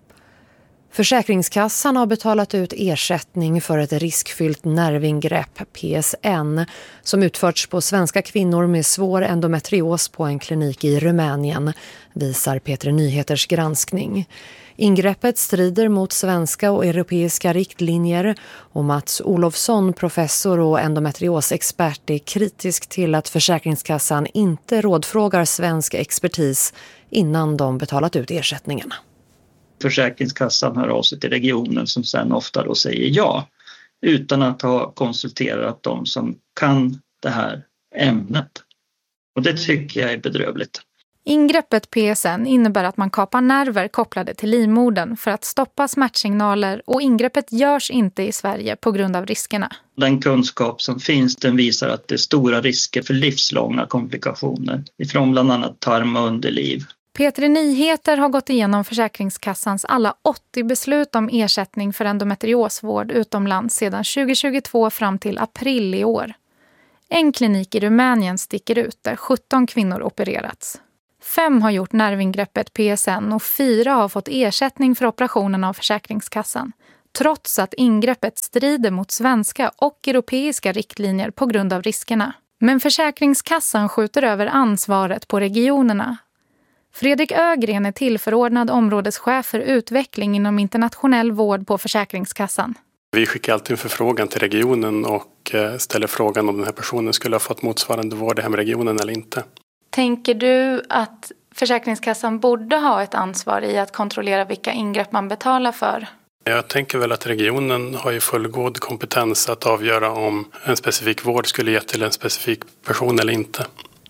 Speaker 5: Försäkringskassan har betalat ut ersättning för ett riskfyllt nervingrepp, PSN, som utförts på svenska kvinnor med svår endometrios på en klinik i Rumänien, visar P3 Nyheters granskning. Ingreppet strider mot svenska och europeiska riktlinjer, och Mats Olofsson, professor och endometriosexpert, är kritisk till att Försäkringskassan inte rådfrågar svensk expertis innan de betalat ut ersättningarna.
Speaker 14: Försäkringskassan hör av sig till regionen som sen ofta då säger ja. utan att ha konsulterat de som kan det här ämnet. Och det tycker jag är bedrövligt.
Speaker 16: Ingreppet PSN innebär att man kapar nerver kopplade till livmodern för att stoppa smärtsignaler, och ingreppet görs inte i Sverige på grund av riskerna. Den kunskap som finns, den visar att det är stora risker för livslånga komplikationer ifrån bland annat tarm och underliv. P3 Nyheter har gått igenom Försäkringskassans alla 80 beslut om ersättning för endometriosvård utomlands sedan 2022 fram till april i år. En klinik i Rumänien sticker ut där 17 kvinnor opererats. 5 har gjort nervingreppet PSN och 4 har fått ersättning för operationen av Försäkringskassan, trots att ingreppet strider mot svenska och europeiska riktlinjer på grund av riskerna. Men Försäkringskassan skjuter över ansvaret på regionerna. Fredrik Ögren är tillförordnad områdeschef för utveckling inom internationell vård på Försäkringskassan.
Speaker 17: Vi skickar alltid en förfrågan till regionen och ställer frågan om den här personen skulle ha fått motsvarande vård i hemregionen eller inte.
Speaker 16: Tänker du att Försäkringskassan borde ha ett ansvar i att kontrollera vilka ingrepp man betalar för?
Speaker 17: Jag tänker väl att regionen har ju fullgod kompetens att avgöra om en specifik vård skulle ge till en specifik person eller inte.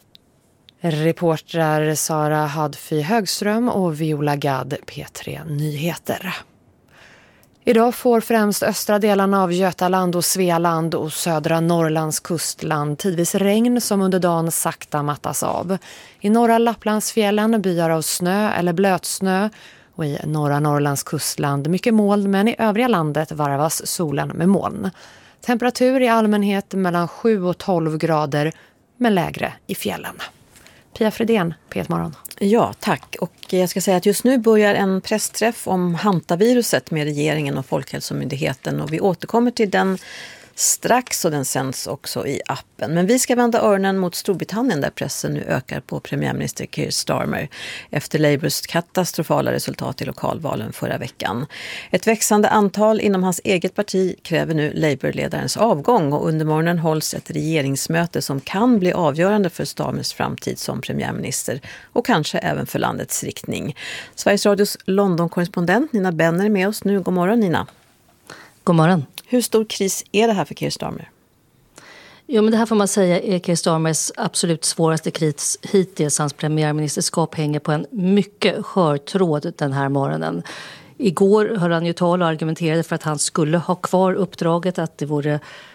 Speaker 5: Reportrar Sara Hadfy Högström och Viola Gadd, P3 Nyheter. Idag får främst östra delarna av Götaland och Svealand och södra Norrlands kustland tidvis regn som under dagen sakta mattas av. I norra Lapplandsfjällen byar av snö eller blötsnö, och i norra Norrlands kustland mycket moln, men i övriga landet varvas solen med moln. Temperatur i allmänhet mellan 7 och 12 grader, men lägre i fjällen. Pia Fredén, P1 Morgon.
Speaker 4: Ja, tack. Och jag ska säga att just nu börjar en pressträff om hantaviruset med regeringen och Folkhälsomyndigheten, och vi återkommer till den strax, och den sänds också i appen. Men vi ska vända öronen mot Storbritannien där pressen nu ökar på premiärminister Keir Starmer efter Labours katastrofala resultat i lokalvalen förra veckan. Ett växande antal inom hans eget parti kräver nu Labour-ledarens avgång, och under morgonen hålls ett regeringsmöte som kan bli avgörande för Starmers framtid som premiärminister och kanske även för landets riktning. Sveriges Radios London-korrespondent Nina Benner är med oss nu. God morgon, Nina.
Speaker 6: God morgon.
Speaker 4: Hur stor kris är det här för Keir Starmer?
Speaker 6: Jo, men det här får man säga är Keir Starmers absolut svåraste kris hittills. Hans premiärministerskap hänger på en mycket skör tråd den här morgonen. Igår höll han ju tal och argumenterade för att han skulle ha kvar uppdraget, att det vore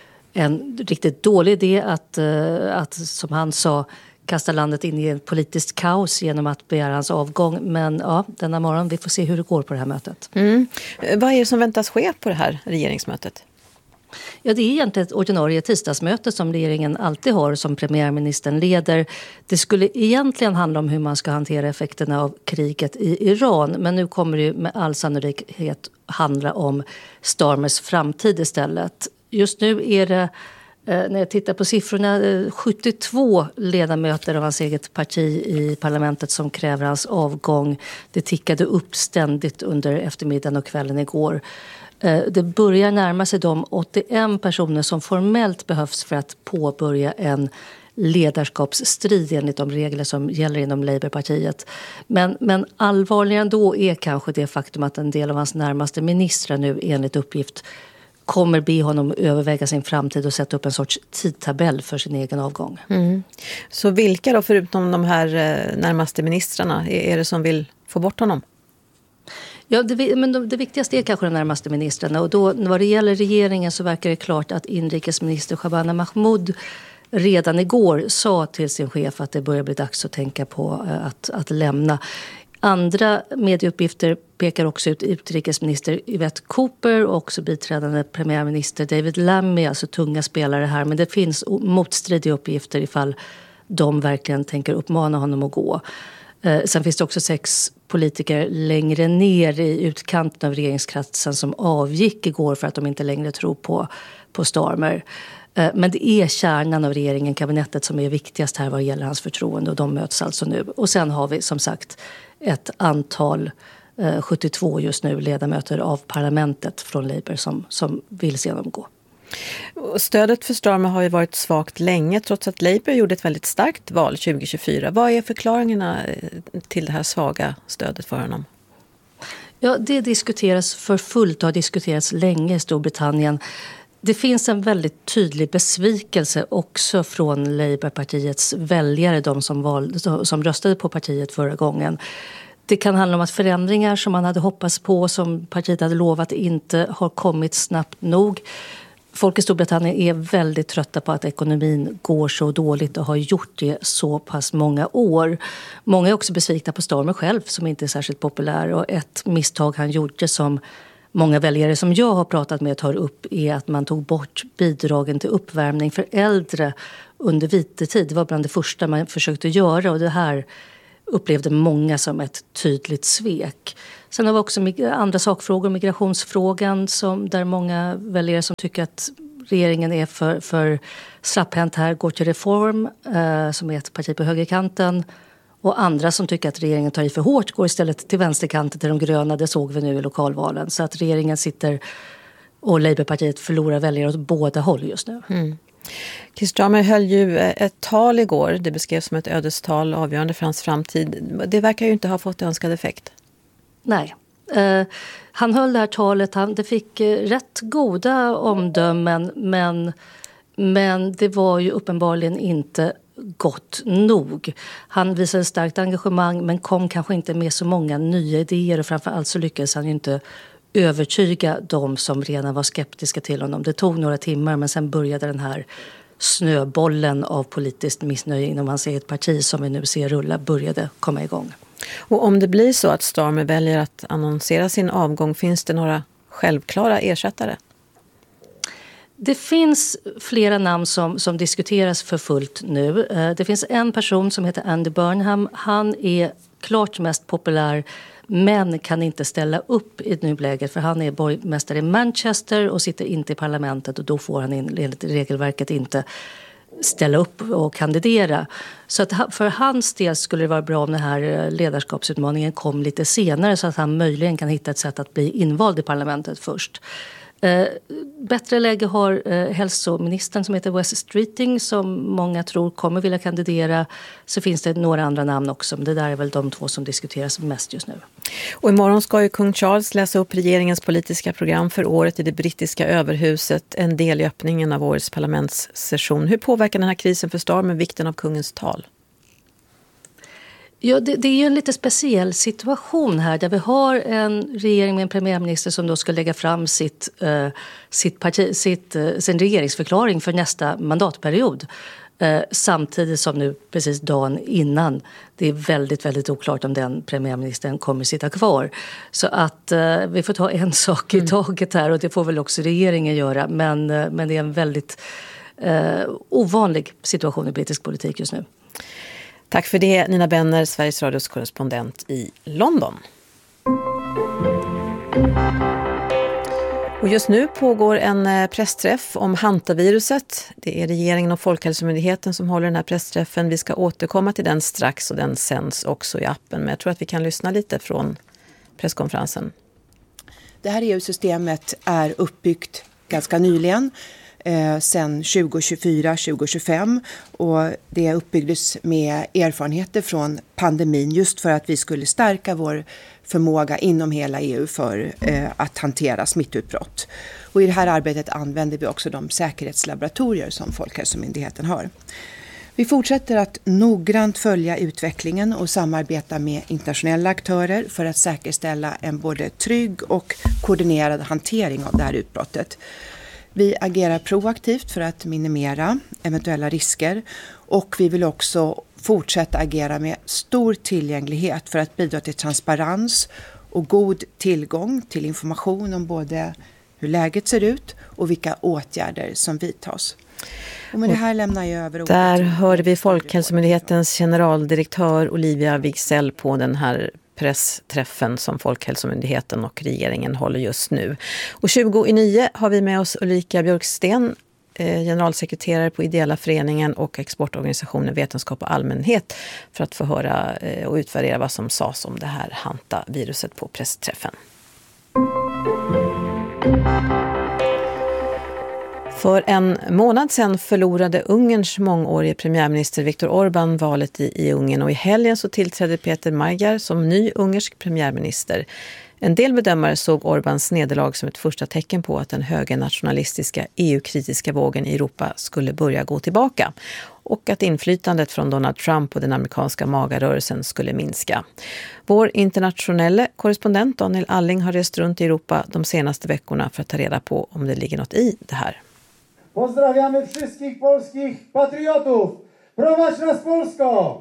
Speaker 6: en riktigt dålig idé att som han sa, kasta landet in i en politiskt kaos genom att begära hans avgång. Men ja, denna morgon, vi får se hur det går på det här mötet.
Speaker 4: Vad är det som väntas ske på det här regeringsmötet?
Speaker 6: Ja, det är egentligen ett ordinarie tisdagsmöte som regeringen alltid har som premiärministern leder. Det skulle egentligen handla om hur man ska hantera effekterna av kriget i Iran. Men nu kommer det med all sannolikhet handla om Starmers framtid istället. Just nu är det, när jag tittar på siffrorna, 72 ledamöter av hans eget parti i parlamentet som kräver hans avgång. Det tickade upp ständigt under eftermiddagen och kvällen igår. Det börjar närma sig de 81 personer som formellt behövs för att påbörja en ledarskapsstrid enligt de regler som gäller inom Labourpartiet. Men allvarligare ändå är kanske det faktum att en del av hans närmaste ministrar nu enligt uppgift kommer be honom överväga sin framtid och sätta upp en sorts tidtabell för sin egen avgång.
Speaker 4: Så vilka då, förutom de här närmaste ministrarna, är det som vill få bort honom?
Speaker 6: Ja, men det viktigaste är kanske de närmaste ministrarna. Och då, vad det gäller regeringen, så verkar det klart att inrikesminister Shabana Mahmoud redan igår sa till sin chef att det börjar bli dags att tänka på att lämna. Andra medieuppgifter pekar också ut utrikesminister Yvette Cooper och också biträdande premiärminister David Lammy, alltså tunga spelare här. Men det finns motstridiga uppgifter ifall de verkligen tänker uppmana honom att gå. Sen finns det också 6 politiker längre ner i utkanten av regeringskretsen som avgick igår för att de inte längre tror på Starmer. Men det är kärnan av regeringen, kabinettet, som är viktigast här vad gäller hans förtroende, och de möts alltså nu. Och sen har vi som sagt ett antal 72 just nu ledamöter av parlamentet från Labour som vill se dem gå.
Speaker 4: Stödet för Starmer har ju varit svagt länge trots att Labour gjorde ett väldigt starkt val 2024. Vad är förklaringarna till det här svaga stödet för honom?
Speaker 6: Ja, det diskuteras för fullt och har diskuterats länge i Storbritannien. Det finns en väldigt tydlig besvikelse också från Labourpartiets väljare, de som röstade på partiet förra gången. Det kan handla om att förändringar som man hade hoppats på, som partiet hade lovat, inte har kommit snabbt nog. Folk i Storbritannien är väldigt trötta på att ekonomin går så dåligt och har gjort det så pass många år. Många är också besvikna på Starmer själv som inte är särskilt populär, och ett misstag han gjorde som många väljare som jag har pratat med tar upp är att man tog bort bidragen till uppvärmning för äldre under vitetid. Det var bland det första man försökte göra, och det här upplevde många som ett tydligt svek. Sen har vi också andra sakfrågor, migrationsfrågan, där många väljare som tycker att regeringen är för slapphänt här går till Reform, som är ett parti på högerkanten. Och andra som tycker att regeringen tar i för hårt går istället till vänsterkanten, till de gröna. Det såg vi nu i lokalvalen. Så att regeringen sitter och Labourpartiet förlorar väljare åt båda håll just nu.
Speaker 4: Keir Starmer höll ju ett tal igår. Det beskrevs som ett ödestal, avgörande för hans framtid. Det verkar ju inte ha fått önskad effekt.
Speaker 6: Nej. Han höll det här talet. Det fick rätt goda omdömen. Men det var ju uppenbarligen inte gott nog. Han visade starkt engagemang men kom kanske inte med så många nya idéer, och framförallt så lyckades han ju inte övertyga de som redan var skeptiska till honom. Det tog några timmar, men sen började den här snöbollen av politiskt missnöje inom hans eget parti som vi nu ser rulla började komma igång.
Speaker 4: Och om det blir så att Starmer väljer att annonsera sin avgång, finns det några självklara ersättare?
Speaker 6: Det finns flera namn som diskuteras för fullt nu. Det finns en person som heter Andy Burnham. Han är klart mest populär, men kan inte ställa upp i nuläget, för han är borgmästare i Manchester och sitter inte i parlamentet, och då får han enligt regelverket inte ställa upp och kandidera. Så att för hans del skulle det vara bra om den här ledarskapsutmaningen kom lite senare, så att han möjligen kan hitta ett sätt att bli invald i parlamentet först. Bättre läge har hälsoministern som heter Wes Streeting, som många tror kommer vilja kandidera. Så finns det några andra namn också, men det där är väl de två som diskuteras mest just nu.
Speaker 4: Och imorgon ska ju kung Charles läsa upp regeringens politiska program för året i det brittiska överhuset, en del i öppningen av årets parlamentssession. Hur påverkar den här krisen för Starmer vikten av kungens tal?
Speaker 6: Ja, det är ju en lite speciell situation här, där vi har en regering med en premiärminister som då ska lägga fram sin regeringsförklaring för nästa mandatperiod. Samtidigt som nu precis dagen innan det är väldigt, väldigt oklart om den premiärministern kommer sitta kvar. Så att vi får ta en sak i taget här, och det får väl också regeringen göra. Men det är en väldigt ovanlig situation i brittisk politik just nu.
Speaker 4: Tack för det, Nina Benner, Sveriges Radios korrespondent i London. Och just nu pågår en pressträff om hantaviruset. Det är regeringen och Folkhälsomyndigheten som håller den här pressträffen. Vi ska återkomma till den strax, och den sänds också i appen. Men jag tror att vi kan lyssna lite från presskonferensen.
Speaker 18: Det här EU-systemet är uppbyggt ganska nyligen. Sedan 2024-2025, och det uppbyggdes med erfarenheter från pandemin just för att vi skulle stärka vår förmåga inom hela EU för att hantera smittutbrott. Och i det här arbetet använder vi också de säkerhetslaboratorier som Folkhälsomyndigheten har. Vi fortsätter att noggrant följa utvecklingen och samarbeta med internationella aktörer för att säkerställa en både trygg och koordinerad hantering av det här utbrottet. Vi agerar proaktivt för att minimera eventuella risker, och vi vill också fortsätta agera med stor tillgänglighet för att bidra till transparens och god tillgång till information om både hur läget ser ut och vilka åtgärder som vidtas. Och med det här lämnar jag över ordet.
Speaker 4: Där hörde vi Folkhälsomyndighetens generaldirektör Olivia Wigsell på den här pressträffen som Folkhälsomyndigheten och regeringen håller just nu. Och 20:09 har vi med oss Ulrika Björksten, generalsekreterare på Ideella föreningen och exportorganisationen Vetenskap och allmänhet, för att få höra och utvärdera vad som sades om det här hantaviruset på pressträffen. För en månad sedan förlorade Ungerns mångårige premiärminister Viktor Orbán valet i Ungern, och i helgen så tillträdde Peter Magyar som ny ungersk premiärminister. En del bedömare såg Orbáns nederlag som ett första tecken på att den höga nationalistiska EU-kritiska vågen i Europa skulle börja gå tillbaka och att inflytandet från Donald Trump och den amerikanska magarörelsen skulle minska. Vår internationella korrespondent Daniel Alling har rest runt i Europa de senaste veckorna för att ta reda på om det ligger något i det här.
Speaker 1: Pozdrawiamy wszystkich polskich patriotów! Prowadź nas Polsko!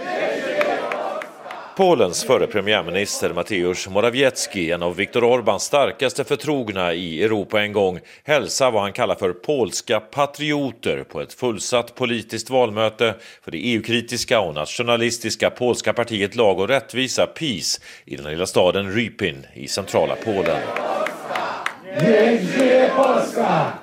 Speaker 19: Polens förre premiärminister Mateusz Morawiecki, en av Viktor Orbáns starkaste förtrogna i Europa en gång, hälsar vad han kallar för polska patrioter på ett fullsatt politiskt valmöte för det EU-kritiska och nationalistiska polska partiet Lag och rättvisa PiS i den lilla staden Rypin i centrala Polen.